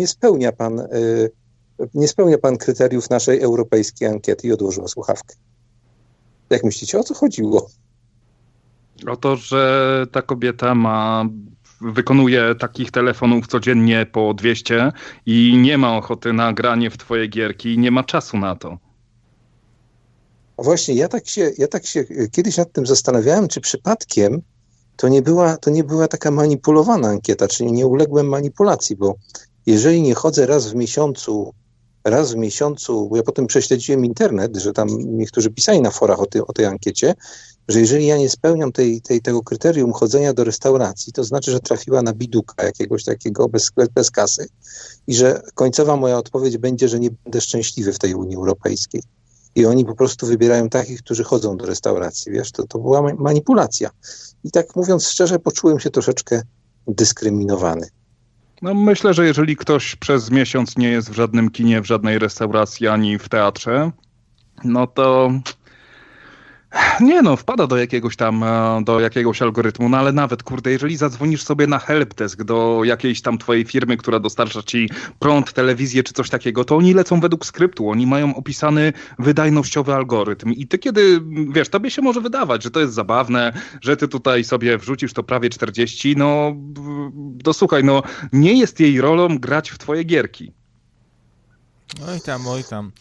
nie spełnia pan kryteriów naszej europejskiej ankiety i odłożyła słuchawkę. Jak myślicie, o co chodziło? O to, że ta kobieta wykonuje takich telefonów codziennie po 200 i nie ma ochoty na granie w twoje gierki i nie ma czasu na to. Właśnie, ja tak się kiedyś nad tym zastanawiałem, czy przypadkiem to nie była taka manipulowana ankieta, czyli nie uległem manipulacji, bo jeżeli nie chodzę raz w miesiącu, bo ja potem prześledziłem internet, że tam niektórzy pisali na forach o tej ankiecie, że jeżeli ja nie spełniam tego kryterium chodzenia do restauracji, to znaczy, że trafiła na biduka jakiegoś takiego bez kasy i że końcowa moja odpowiedź będzie, że nie będę szczęśliwy w tej Unii Europejskiej. I oni po prostu wybierają takich, którzy chodzą do restauracji, wiesz, to była manipulacja. I tak mówiąc szczerze, poczułem się troszeczkę dyskryminowany. No myślę, że jeżeli ktoś przez miesiąc nie jest w żadnym kinie, w żadnej restauracji, ani w teatrze, no to wpada do jakiegoś algorytmu, no ale nawet, kurde, jeżeli zadzwonisz sobie na helpdesk do jakiejś tam twojej firmy, która dostarcza ci prąd, telewizję czy coś takiego, to oni lecą według skryptu, oni mają opisany wydajnościowy algorytm i ty kiedy, wiesz, tobie się może wydawać, że to jest zabawne, że ty tutaj sobie wrzucisz to prawie 40, słuchaj, nie jest jej rolą grać w twoje gierki. Oj tam.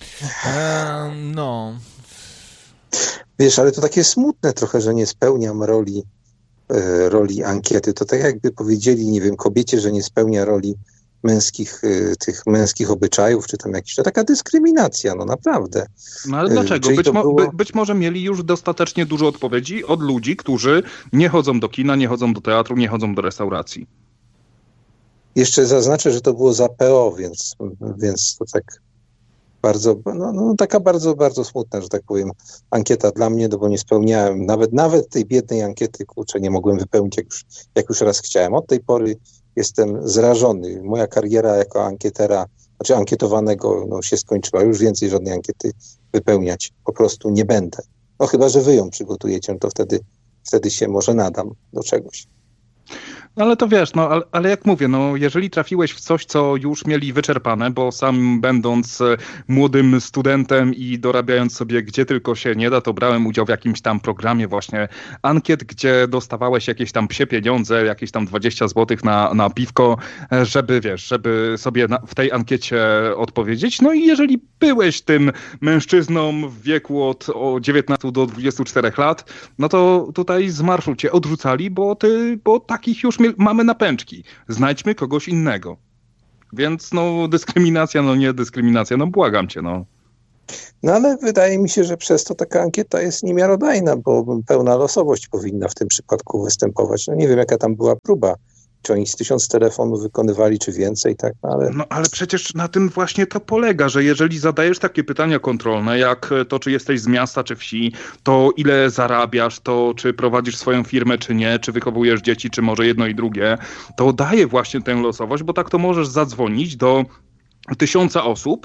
Wiesz, ale to takie smutne trochę, że nie spełniam roli ankiety. To tak jakby powiedzieli, nie wiem, kobiecie, że nie spełnia roli tych męskich obyczajów, czy tam to taka dyskryminacja, naprawdę. No ale dlaczego? Być może mieli już dostatecznie dużo odpowiedzi od ludzi, którzy nie chodzą do kina, nie chodzą do teatru, nie chodzą do restauracji. Jeszcze zaznaczę, że to było za PO, więc to tak bardzo, taka bardzo, bardzo smutna, że tak powiem, ankieta dla mnie, bo nie spełniałem, nawet tej biednej ankiety, nie mogłem wypełnić, jak już raz chciałem. Od tej pory jestem zrażony. Moja kariera jako ankietera, ankietowanego, się skończyła. Już więcej żadnej ankiety wypełniać po prostu nie będę. Chyba że wy ją przygotujecie, to wtedy się może nadam do czegoś. Ale to wiesz, ale jak mówię, jeżeli trafiłeś w coś, co już mieli wyczerpane, bo sam będąc młodym studentem i dorabiając sobie gdzie tylko się nie da, to brałem udział w jakimś tam programie właśnie ankiet, gdzie dostawałeś jakieś tam psie pieniądze, jakieś tam 20 zł na piwko, żeby sobie w tej ankiecie odpowiedzieć. No i jeżeli byłeś tym mężczyzną w wieku od 19 do 24 lat, no to tutaj z marszu cię odrzucali, bo takich już mamy na pęczki. Znajdźmy kogoś innego. Więc dyskryminacja, nie dyskryminacja, błagam cię, No ale wydaje mi się, że przez to taka ankieta jest niemiarodajna, bo pełna losowość powinna w tym przypadku występować. No nie wiem, jaka tam była próba. Czy oni z 1000 telefonów wykonywali, czy więcej, tak? Ale przecież na tym właśnie to polega, że jeżeli zadajesz takie pytania kontrolne, jak to, czy jesteś z miasta, czy wsi, to ile zarabiasz, to czy prowadzisz swoją firmę, czy nie, czy wychowujesz dzieci, czy może jedno i drugie, to daje właśnie tę losowość, bo tak to możesz zadzwonić do 1000 osób,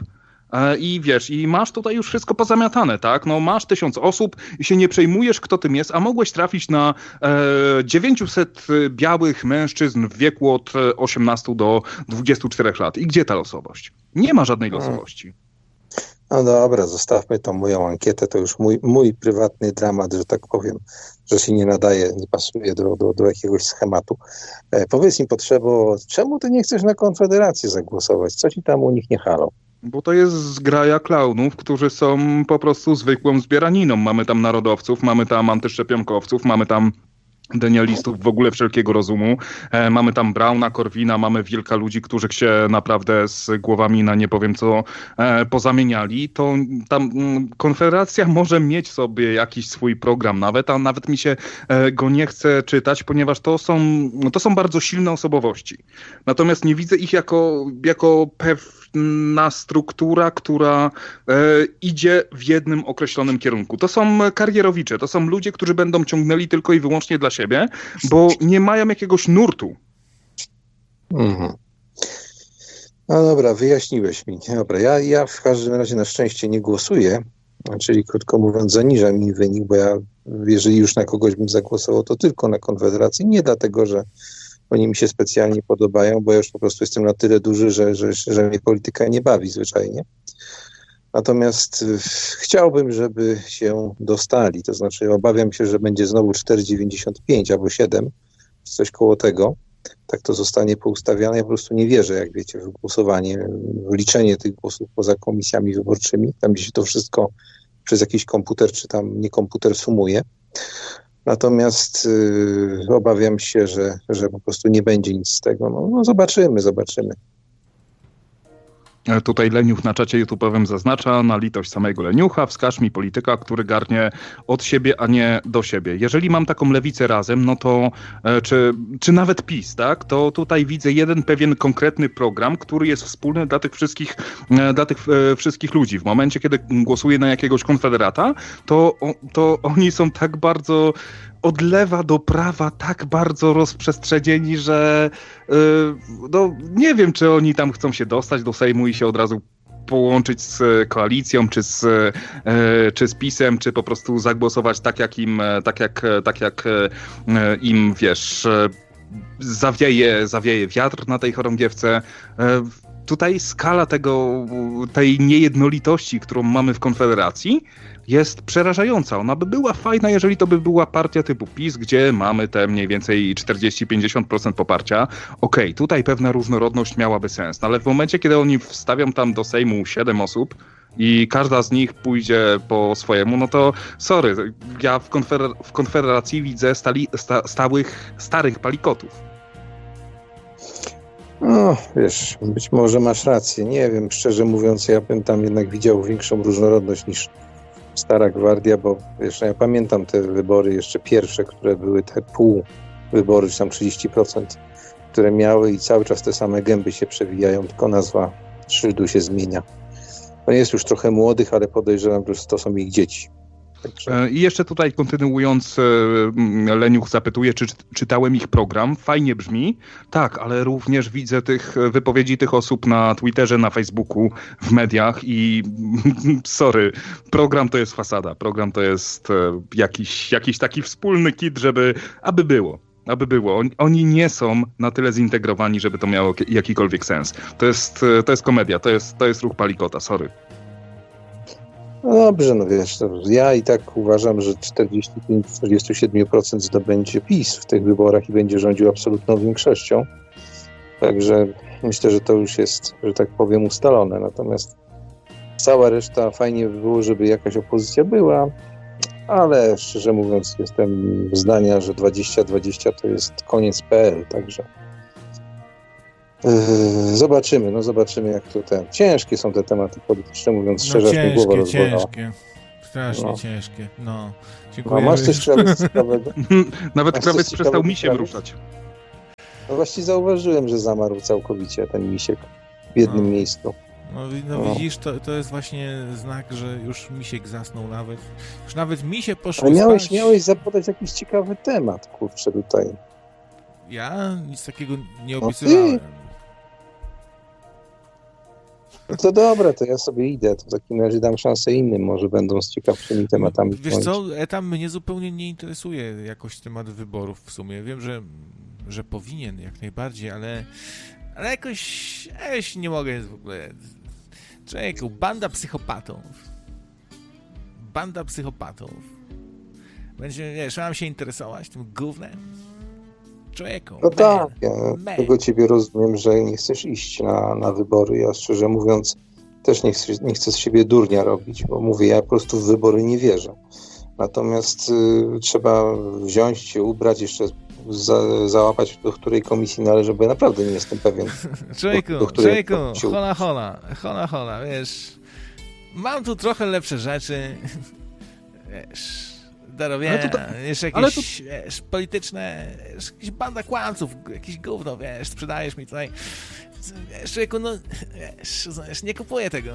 i masz tutaj już wszystko pozamiatane, tak? Masz 1000 osób i się nie przejmujesz, kto tym jest, a mogłeś trafić na 900 białych mężczyzn w wieku od 18 do 24 lat. I gdzie ta losowość? Nie ma żadnej losowości. No dobra, zostawmy tą moją ankietę, to już mój prywatny dramat, że tak powiem, że się nie nadaje, nie pasuje do jakiegoś schematu. Powiedz mi, Potrzebo, czemu ty nie chcesz na Konfederację zagłosować? Co ci tam u nich nie halo? Bo to jest zgraja klaunów, którzy są po prostu zwykłą zbieraniną. Mamy tam narodowców, mamy tam antyszczepionkowców, mamy tam denialistów w ogóle wszelkiego rozumu. Mamy tam Brauna, Korwina, mamy wilka ludzi, którzy się naprawdę z głowami na nie powiem co pozamieniali. To tam Konfederacja może mieć sobie jakiś swój program a nawet mi się go nie chce czytać, ponieważ to są bardzo silne osobowości. Natomiast nie widzę ich jako pewna struktura, która idzie w jednym określonym kierunku. To są karierowicze, to są ludzie, którzy będą ciągnęli tylko i wyłącznie dla siebie, bo nie mają jakiegoś nurtu. Mhm. No dobra, wyjaśniłeś mi. Dobra, ja w każdym razie na szczęście nie głosuję, czyli krótko mówiąc zaniża mi wynik, bo ja jeżeli już na kogoś bym zagłosował, to tylko na Konfederację. Nie dlatego, że oni mi się specjalnie podobają, bo ja już po prostu jestem na tyle duży, że mnie polityka nie bawi zwyczajnie. Natomiast chciałbym, żeby się dostali. To znaczy obawiam się, że będzie znowu 4,95 albo 7, coś koło tego. Tak to zostanie poustawiane. Ja po prostu nie wierzę, jak wiecie, w głosowanie, w liczenie tych głosów poza komisjami wyborczymi, tam gdzie się to wszystko przez jakiś komputer czy tam nie komputer sumuje. Natomiast obawiam się, że po prostu nie będzie nic z tego. No zobaczymy. Tutaj Leniuch na czacie YouTube'owym zaznacza, na litość samego Leniucha, wskaż mi polityka, który garnie od siebie, a nie do siebie. Jeżeli mam taką lewicę razem, no to czy nawet PiS, tak, to tutaj widzę jeden pewien konkretny program, który jest wspólny dla tych wszystkich ludzi. W momencie, kiedy głosuję na jakiegoś konfederata, to oni są tak bardzo od lewa do prawa tak bardzo rozprzestrzenieni, że nie wiem, czy oni tam chcą się dostać do Sejmu i się od razu połączyć z koalicją, czy z PiS-em, czy po prostu zagłosować tak jak im, wiesz, zawieje wiatr na tej chorągiewce. Tutaj skala tej niejednolitości, którą mamy w Konfederacji, jest przerażająca. Ona by była fajna, jeżeli to by była partia typu PiS, gdzie mamy te mniej więcej 40-50% poparcia. Okej, tutaj pewna różnorodność miałaby sens, ale w momencie, kiedy oni wstawią tam do Sejmu 7 osób i każda z nich pójdzie po swojemu, no to sorry, ja w Konfederacji widzę starych palikotów. No, wiesz, być może masz rację. Nie wiem, szczerze mówiąc, ja bym tam jednak widział większą różnorodność niż Stara Gwardia, bo wiesz, ja pamiętam te wybory jeszcze pierwsze, które były te półwybory, czy tam 30%, które miały i cały czas te same gęby się przewijają, tylko nazwa szyldu się zmienia. No jest już trochę młodych, ale podejrzewam, że to są ich dzieci. I jeszcze tutaj kontynuując, Leniuch zapytuje, czy czytałem ich program. Fajnie brzmi. Tak, ale również widzę wypowiedzi tych osób na Twitterze, na Facebooku, w mediach i sorry, program to jest fasada. Program to jest jakiś taki wspólny kit, aby było. aby było. Oni nie są na tyle zintegrowani, żeby to miało jakikolwiek sens. To jest komedia, to jest ruch Palikota, sorry. No dobrze, no wiesz, ja i tak uważam, że 45-47% zdobędzie PiS w tych wyborach i będzie rządził absolutną większością. Także myślę, że to już jest, że tak powiem, ustalone. Natomiast cała reszta fajnie by było, żeby jakaś opozycja była, ale szczerze mówiąc jestem zdania, że 2020 to jest koniec PL, także zobaczymy jak to ciężkie są te tematy polityczne, mówiąc szczerze, ciężkie, mi głowa rozbolała. Strasznie ciężkie. Dziękuję. Masz coś ciekawego? Nawet krawiec przestał misiem ruszać. No właśnie zauważyłem, że zamarł całkowicie ten misiek w jednym miejscu. Widzisz, to jest właśnie znak, że już misiek zasnął nawet. Już nawet misie poszły Ale spać. miałeś zapodać jakiś ciekawy temat, kurczę, tutaj. Ja nic takiego nie opisywałem. No to dobra, to ja sobie idę. To w takim razie dam szansę innym, może będą z ciekawszymi tematami. Wiesz co, tam mnie zupełnie nie interesuje jakoś temat wyborów w sumie. Wiem, że powinien jak najbardziej, ale jakoś nie mogę w ogóle. Człowieku, banda psychopatów. Będzie, wiesz, mam się interesować tym gównem. Człowieku. No tak, ja tego ciebie rozumiem, że nie chcesz iść na wybory. Ja szczerze mówiąc też nie chcę z siebie durnia robić, bo mówię, ja po prostu w wybory nie wierzę. Natomiast trzeba wziąć się, ubrać, jeszcze załapać, do której komisji należy, bo ja naprawdę nie jestem pewien. Człowieku, hola, wiesz, mam tu trochę lepsze rzeczy, wiesz, jeszcze jakieś, wiesz, polityczne, jakieś banda kłamców, jakieś gówno, wiesz, sprzedajesz mi tutaj, wiesz, człowieku, wiesz, nie kupuję tego,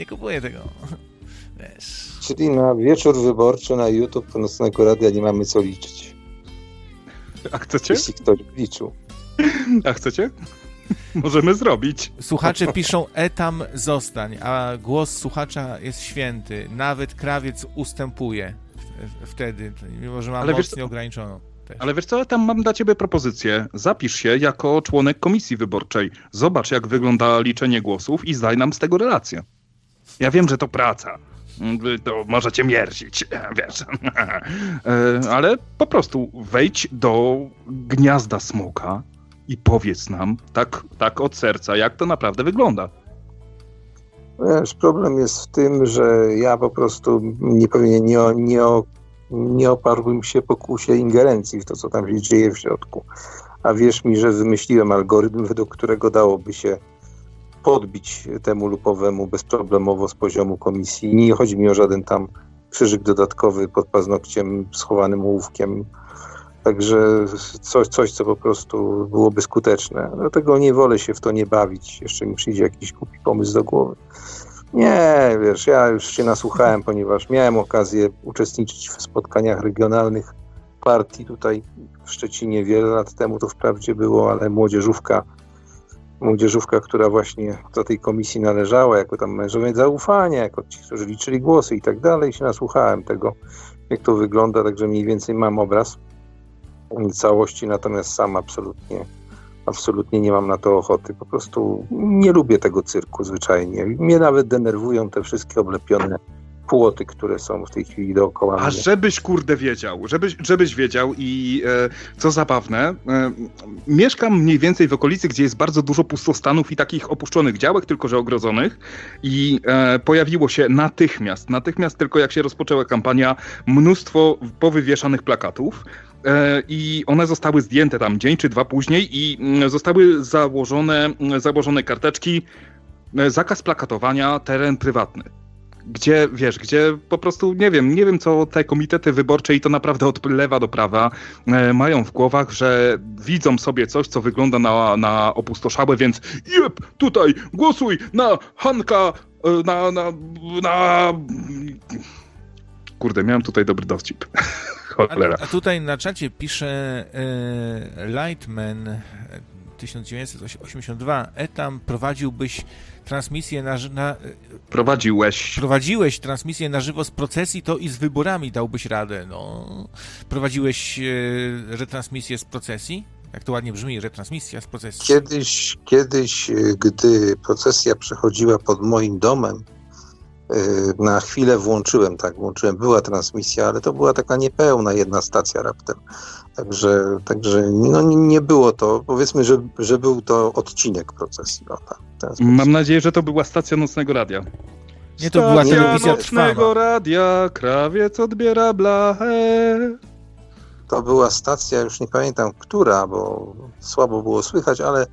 wiesz. Czyli na wieczór wyborczy na YouTube Nocnego Radia nie mamy co liczyć. A chcecie? Jeśli ktoś liczył. A chcecie? Możemy zrobić. Słuchacze piszą tam zostań, a głos słuchacza jest święty. Nawet krawiec ustępuje wtedy, mimo że ma mocno ograniczoną. Też. Ale wiesz co, tam mam dla ciebie propozycję. Zapisz się jako członek komisji wyborczej. Zobacz, jak wygląda liczenie głosów i zdaj nam z tego relację. Ja wiem, że to praca. To może cię mierzić, wiesz. Ale po prostu wejdź do gniazda smoka i powiedz nam tak od serca, jak to naprawdę wygląda. Wiesz, problem jest w tym, że ja po prostu nie oparłbym się pokusie ingerencji w to, co tam się dzieje w środku. A wierz mi, że wymyśliłem algorytm, według którego dałoby się podbić temu lupowemu bezproblemowo z poziomu komisji. Nie chodzi mi o żaden tam krzyżyk dodatkowy pod paznokciem schowanym ołówkiem. Także coś, co po prostu byłoby skuteczne. Dlatego nie wolę się w to nie bawić. Jeszcze mi przyjdzie jakiś głupi pomysł do głowy. Nie, wiesz, ja już się nasłuchałem, ponieważ miałem okazję uczestniczyć w spotkaniach regionalnych partii tutaj w Szczecinie wiele lat temu, to wprawdzie było, ale młodzieżówka, która właśnie do tej komisji należała, jako tam mężowie zaufania, jako ci, którzy liczyli głosy i tak dalej, się nasłuchałem tego, jak to wygląda, także mniej więcej mam obraz całości, natomiast sam absolutnie nie mam na to ochoty. Po prostu nie lubię tego cyrku zwyczajnie. Mnie nawet denerwują te wszystkie oblepione płoty, które są w tej chwili dookoła mnie. A żebyś kurde wiedział, żebyś wiedział i co zabawne, mieszkam mniej więcej w okolicy, gdzie jest bardzo dużo pustostanów i takich opuszczonych działek, tylko że ogrodzonych i pojawiło się natychmiast tylko jak się rozpoczęła kampania, mnóstwo powywieszanych plakatów. I one zostały zdjęte tam dzień czy dwa później i zostały założone karteczki zakaz plakatowania, teren prywatny. Gdzie po prostu nie wiem co te komitety wyborcze i to naprawdę od lewa do prawa mają w głowach, że widzą sobie coś, co wygląda na opustoszałe, więc tutaj głosuj na Hanka, na... Kurde, miałem tutaj dobry dowcip. A tutaj na czacie pisze Lightman, 1982, Etam, prowadziłbyś transmisję Prowadziłeś transmisję na żywo z procesji, to i z wyborami dałbyś radę, no. Prowadziłeś retransmisję z procesji? Jak to ładnie brzmi, retransmisja z procesji. Kiedyś, gdy procesja przechodziła pod moim domem, na chwilę włączyłem, była transmisja, ale to była taka niepełna jedna stacja raptem. Także no, nie było to, powiedzmy, że był to odcinek procesji. No, tak, mam nadzieję, że to była stacja Nocnego Radia. Nie, to była telewizja Nocnego Radia, krawiec odbiera blachę. To była stacja, już nie pamiętam która, bo słabo było słychać, ale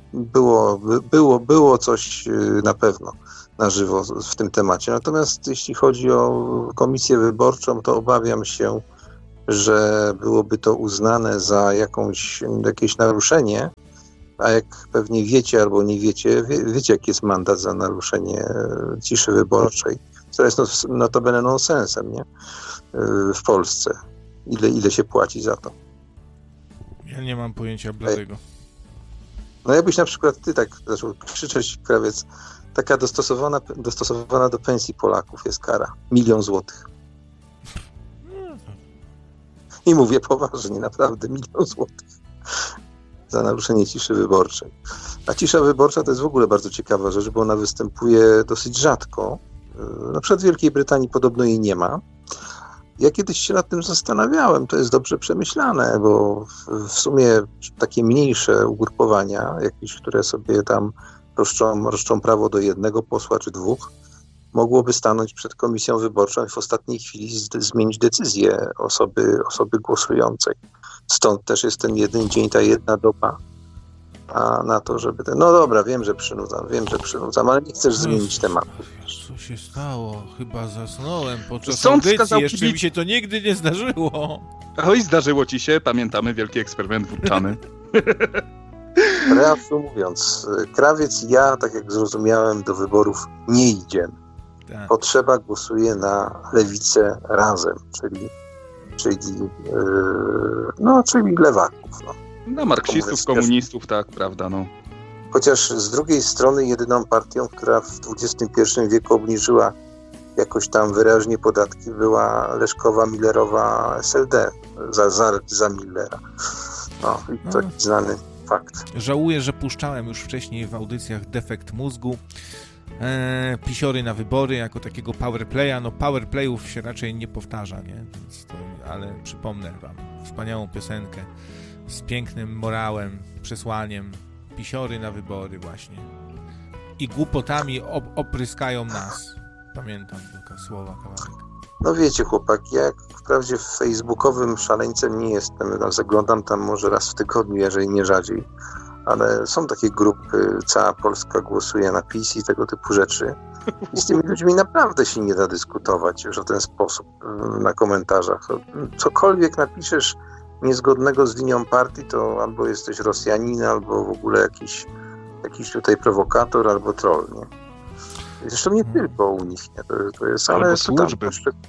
było coś na pewno na żywo w tym temacie. Natomiast jeśli chodzi o komisję wyborczą, to obawiam się, że byłoby to uznane za jakieś naruszenie, a jak pewnie wiecie albo nie wiecie, wiecie jaki jest mandat za naruszenie ciszy wyborczej, co jest notabene nonsensem, nie? W Polsce. Ile się płaci za to? Ja nie mam pojęcia bladego. No jakbyś na przykład ty tak zaczął krzyczeć, krawiec, taka dostosowana do pensji Polaków jest kara. 1 000 000 złotych. I mówię poważnie, naprawdę 1 000 000 złotych za naruszenie ciszy wyborczej. A cisza wyborcza to jest w ogóle bardzo ciekawa rzecz, bo ona występuje dosyć rzadko. Na przykład w Wielkiej Brytanii podobno jej nie ma. Ja kiedyś się nad tym zastanawiałem, to jest dobrze przemyślane, bo w sumie takie mniejsze ugrupowania, jakieś, które sobie tam roszczą prawo do 1 posła czy 2, mogłoby stanąć przed komisją wyborczą i w ostatniej chwili zmienić decyzję osoby głosującej. Stąd też jest ten jeden dzień, ta jedna doba na to, żeby... No dobra, wiem, że przynudzam, ale nie chcesz zmienić tematu. Co się stało? Chyba zasnąłem podczas audycji. Jeszcze mi się to nigdy nie zdarzyło. Oj, zdarzyło ci się. Pamiętamy wielki eksperyment włóczany. Reasumując, krawiec i ja, tak jak zrozumiałem, do wyborów nie idziemy. Tak. Potrzeba głosuje na lewicę razem, czyli lewaków. No. Na marksistów, komunistów, tak, prawda, no. Chociaż z drugiej strony jedyną partią, która w XXI wieku obniżyła jakoś tam wyraźnie podatki, była Leszkowa-Millerowa SLD za Millera. No i to znany fakt. Żałuję, że puszczałem już wcześniej w audycjach Defekt Mózgu pisiory na wybory jako takiego powerplaya. No powerplayów się raczej nie powtarza, nie? Ale przypomnę wam wspaniałą piosenkę z pięknym morałem, przesłaniem. Pisiory na wybory właśnie. I głupotami opryskają nas. Pamiętam tylko słowa kawałek. No wiecie, chłopak, ja wprawdzie facebookowym szaleńcem nie jestem. No, zaglądam tam może raz w tygodniu, jeżeli nie rzadziej. Ale są takie grupy, cała Polska głosuje na PiS i tego typu rzeczy. I z tymi ludźmi naprawdę się nie da dyskutować już w ten sposób na komentarzach. Cokolwiek napiszesz niezgodnego z linią partii, to albo jesteś Rosjanin, albo w ogóle jakiś tutaj prowokator, albo troll, nie? Zresztą nie tylko u nich, nie? To jest, ale służby.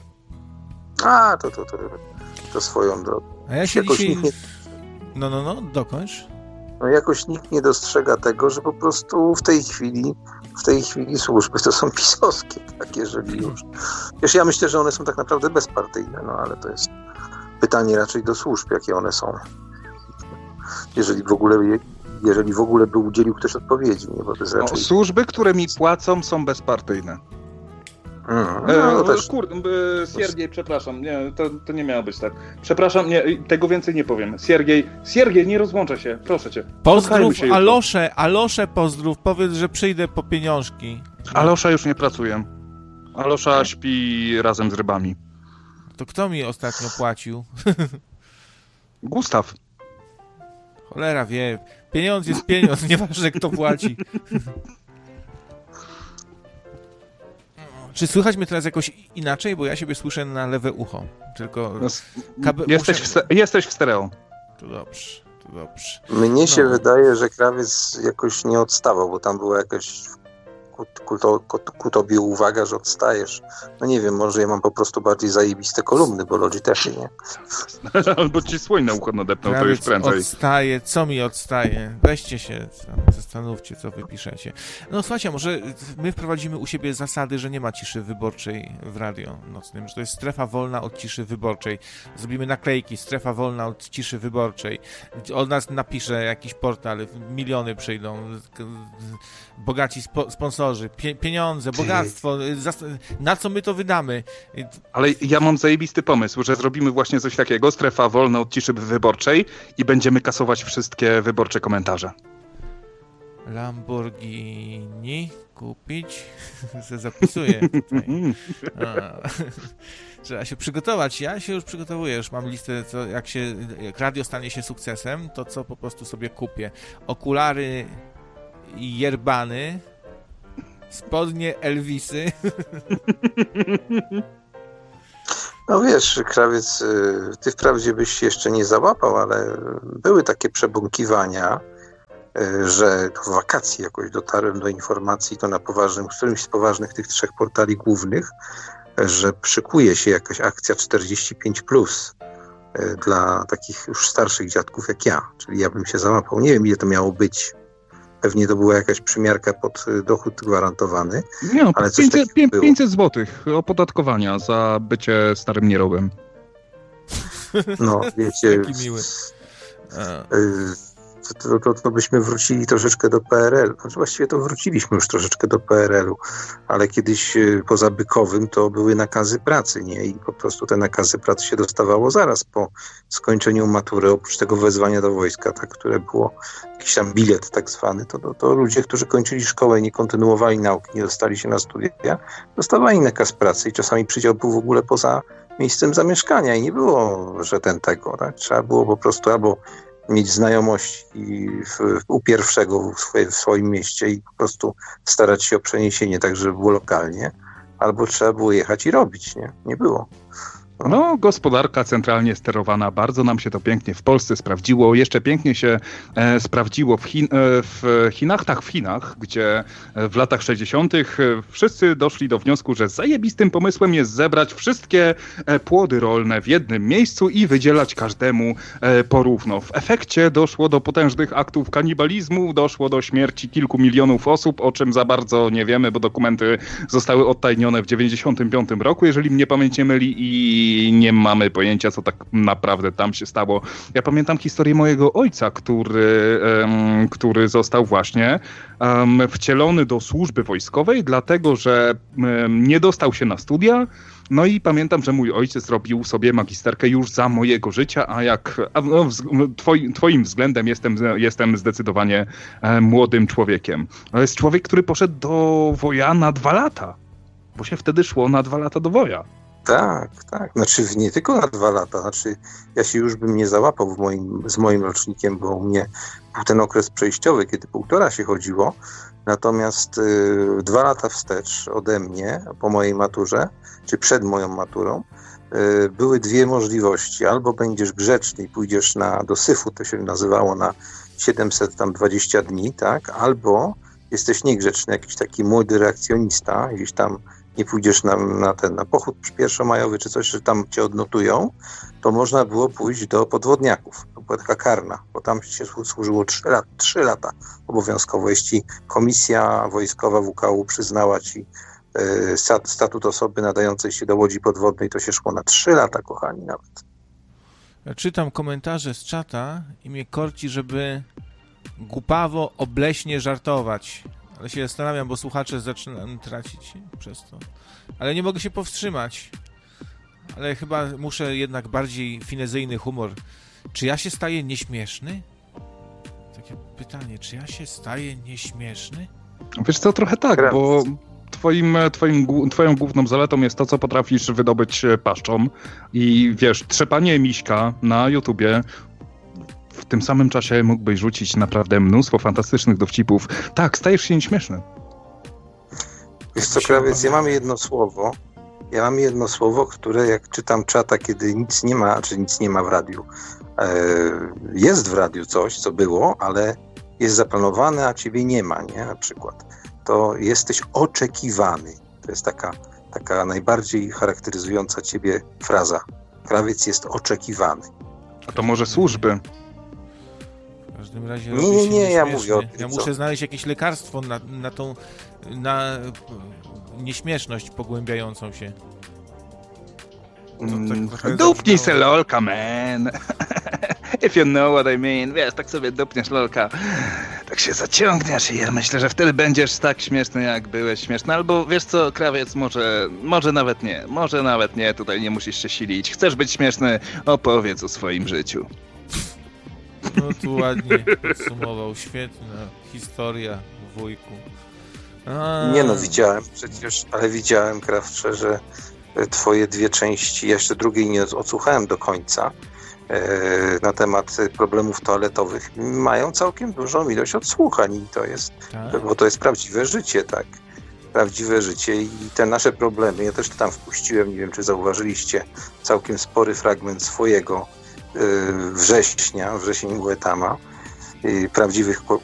To swoją drogą. A ja się dzisiaj... dokończ. No jakoś nikt nie dostrzega tego, że po prostu w tej chwili służby to są pisowskie, tak, jeżeli już. Wiesz, ja myślę, że one są tak naprawdę bezpartyjne, no ale to jest pytanie raczej do służb, jakie one są. Jeżeli w ogóle by udzielił ktoś odpowiedzi, nie? Bo to jest raczej... Służby, które mi płacą, są bezpartyjne. Siergiej, przepraszam, nie, to nie miało być tak. Przepraszam, nie, tego więcej nie powiem. Siergiej, nie rozłączę się, proszę cię. Pozdrów Aloszę pozdrów, powiedz, że przyjdę po pieniążki. Alosza już nie pracuje. Alosza śpi razem z rybami. To kto mi ostatnio płacił? Gustaw. Cholera wie, pieniądz jest pieniądz, nieważne kto płaci. Czy słychać mnie teraz jakoś inaczej? Bo ja siebie słyszę na lewe ucho. Tylko... Jesteś w stereo. To dobrze. Mnie się wydaje, że krawiec jakoś nie odstawał, bo tam była jakaś ku tobie uwaga, że odstajesz. No nie wiem, może ja mam po prostu bardziej zajebiste kolumny, bo Logitechy, nie? Albo ci słoń na ucho nadepnął, to już prędzej. Odstaje, co mi odstaje? Weźcie się, zastanówcie, co wy piszecie. No słuchajcie, może my wprowadzimy u siebie zasady, że nie ma ciszy wyborczej w radio nocnym, że to jest strefa wolna od ciszy wyborczej. Zrobimy naklejki, strefa wolna od ciszy wyborczej. Od nas napisze jakiś portal, miliony przyjdą, bogaci sponsorzy, pieniądze, bogactwo, na co my to wydamy? Ale ja mam zajebisty pomysł, że zrobimy właśnie coś takiego, strefa wolna od ciszy wyborczej i będziemy kasować wszystkie wyborcze komentarze. Lamborghini kupić? Zapisuję tutaj. Trzeba się przygotować. Ja się już przygotowuję. Już mam listę, jak radio stanie się sukcesem, to co po prostu sobie kupię. Okulary Yerbany, spodnie Elvisy. No wiesz, Krawiec, ty wprawdzie byś się jeszcze nie załapał, ale były takie przebąkiwania, że w wakacji jakoś dotarłem do informacji, to na którymś z poważnych tych 3 portali głównych, że szykuje się jakaś akcja 45+, dla takich już starszych dziadków jak ja. Czyli ja bym się załapał. Nie wiem, ile to miało być. Pewnie to była jakaś przymiarka pod dochód gwarantowany. Nie, no, ale 500 zł opodatkowania za bycie starym nierobem. No, wiecie... Jaki miły. To byśmy wrócili troszeczkę do PRL. Znaczy właściwie to wróciliśmy już troszeczkę do PRL-u, ale kiedyś poza Bykowym to były nakazy pracy, nie? I po prostu te nakazy pracy się dostawało zaraz po skończeniu matury, oprócz tego wezwania do wojska, tak, które było jakiś tam bilet tak zwany, to ludzie, którzy kończyli szkołę i nie kontynuowali nauki, nie dostali się na studia, dostawali nakaz pracy i czasami przydział był w ogóle poza miejscem zamieszkania i nie było, że tego, tak? Trzeba było po prostu albo mieć znajomości u pierwszego w swoim mieście i po prostu starać się o przeniesienie tak, żeby było lokalnie, albo trzeba było jechać i robić, nie? Nie było. No, gospodarka centralnie sterowana, bardzo nam się to pięknie w Polsce sprawdziło. Jeszcze pięknie się sprawdziło w Chinach, gdzie w latach 60. wszyscy doszli do wniosku, że zajebistym pomysłem jest zebrać wszystkie płody rolne w jednym miejscu i wydzielać każdemu porówno. W efekcie doszło do potężnych aktów kanibalizmu, doszło do śmierci kilku milionów osób, o czym za bardzo nie wiemy, bo dokumenty zostały odtajnione w 95 roku, jeżeli mnie pamięć nie myli, i nie mamy pojęcia, co tak naprawdę tam się stało. Ja pamiętam historię mojego ojca, który został właśnie wcielony do służby wojskowej, dlatego że nie dostał się na studia. No i pamiętam, że mój ojciec robił sobie magisterkę już za mojego życia, twoim względem jestem zdecydowanie młodym człowiekiem. To jest człowiek, który poszedł do woja na 2 lata, bo się wtedy szło na 2 lata do woja. Tak. Znaczy nie tylko na 2 lata. Znaczy ja się już bym nie załapał z moim rocznikiem, bo u mnie był ten okres przejściowy, kiedy 1,5 się chodziło. Natomiast 2 lata wstecz ode mnie, po mojej maturze, czy przed moją maturą, były 2 możliwości. Albo będziesz grzeczny i pójdziesz do syfu, to się nazywało, na 720 dni, tak? Albo jesteś niegrzeczny, jakiś taki młody reakcjonista, gdzieś tam nie pójdziesz na pochód pierwszomajowy czy coś, że tam cię odnotują, to można było pójść do podwodniaków. To była taka karna, bo tam się służyło 3 lata obowiązkowo. Jeśli komisja wojskowa WKU przyznała ci statut osoby nadającej się do łodzi podwodnej, to się szło na 3 lata, kochani, nawet. Ja czytam komentarze z czata i mnie korci, żeby głupawo, obleśnie żartować. Ale się zastanawiam, bo słuchacze zaczynam tracić przez to. Ale nie mogę się powstrzymać. Ale chyba muszę jednak bardziej finezyjny humor. Czy ja się staję nieśmieszny? Takie pytanie, czy ja się staję nieśmieszny? Wiesz co, trochę tak, bo twoją główną zaletą jest to, co potrafisz wydobyć paszczą. I wiesz, trzepanie miśka na YouTubie, w tym samym czasie mógłbyś rzucić naprawdę mnóstwo fantastycznych dowcipów. Tak, stajesz się nieśmieszny. Wiesz co, Krawiec, ja mam jedno słowo, które jak czytam czata, kiedy nic nie ma w radiu. Jest w radiu coś, co było, ale jest zaplanowane, a ciebie nie ma, nie? Na przykład. to jesteś oczekiwany. To jest taka najbardziej charakteryzująca ciebie fraza. Krawiec jest oczekiwany. A to może służby? W każdym razie nie, ja mówię o tym, ja muszę znaleźć jakieś lekarstwo na nieśmieszność pogłębiającą się. Dupnij se lolka, man. If you know what I mean. Wiesz, tak sobie dupniesz lolka. Tak się zaciągniesz i ja myślę, że wtedy będziesz tak śmieszny, jak byłeś śmieszny. Albo wiesz co, krawiec, może nawet nie. Może nawet nie, tutaj nie musisz się silić. Chcesz być śmieszny? Opowiedz o swoim życiu. No tu ładnie podsumował. Świetna historia, wujku. Nie no, widziałem, Krawcze, że twoje dwie części, ja jeszcze drugiej nie odsłuchałem do końca, na temat problemów toaletowych, mają całkiem dużą ilość odsłuchań i to jest, bo to jest prawdziwe życie, tak? Prawdziwe życie i te nasze problemy, ja też to tam wpuściłem, nie wiem, czy zauważyliście, całkiem spory fragment swojego wrzesień Uetama, prawdziwych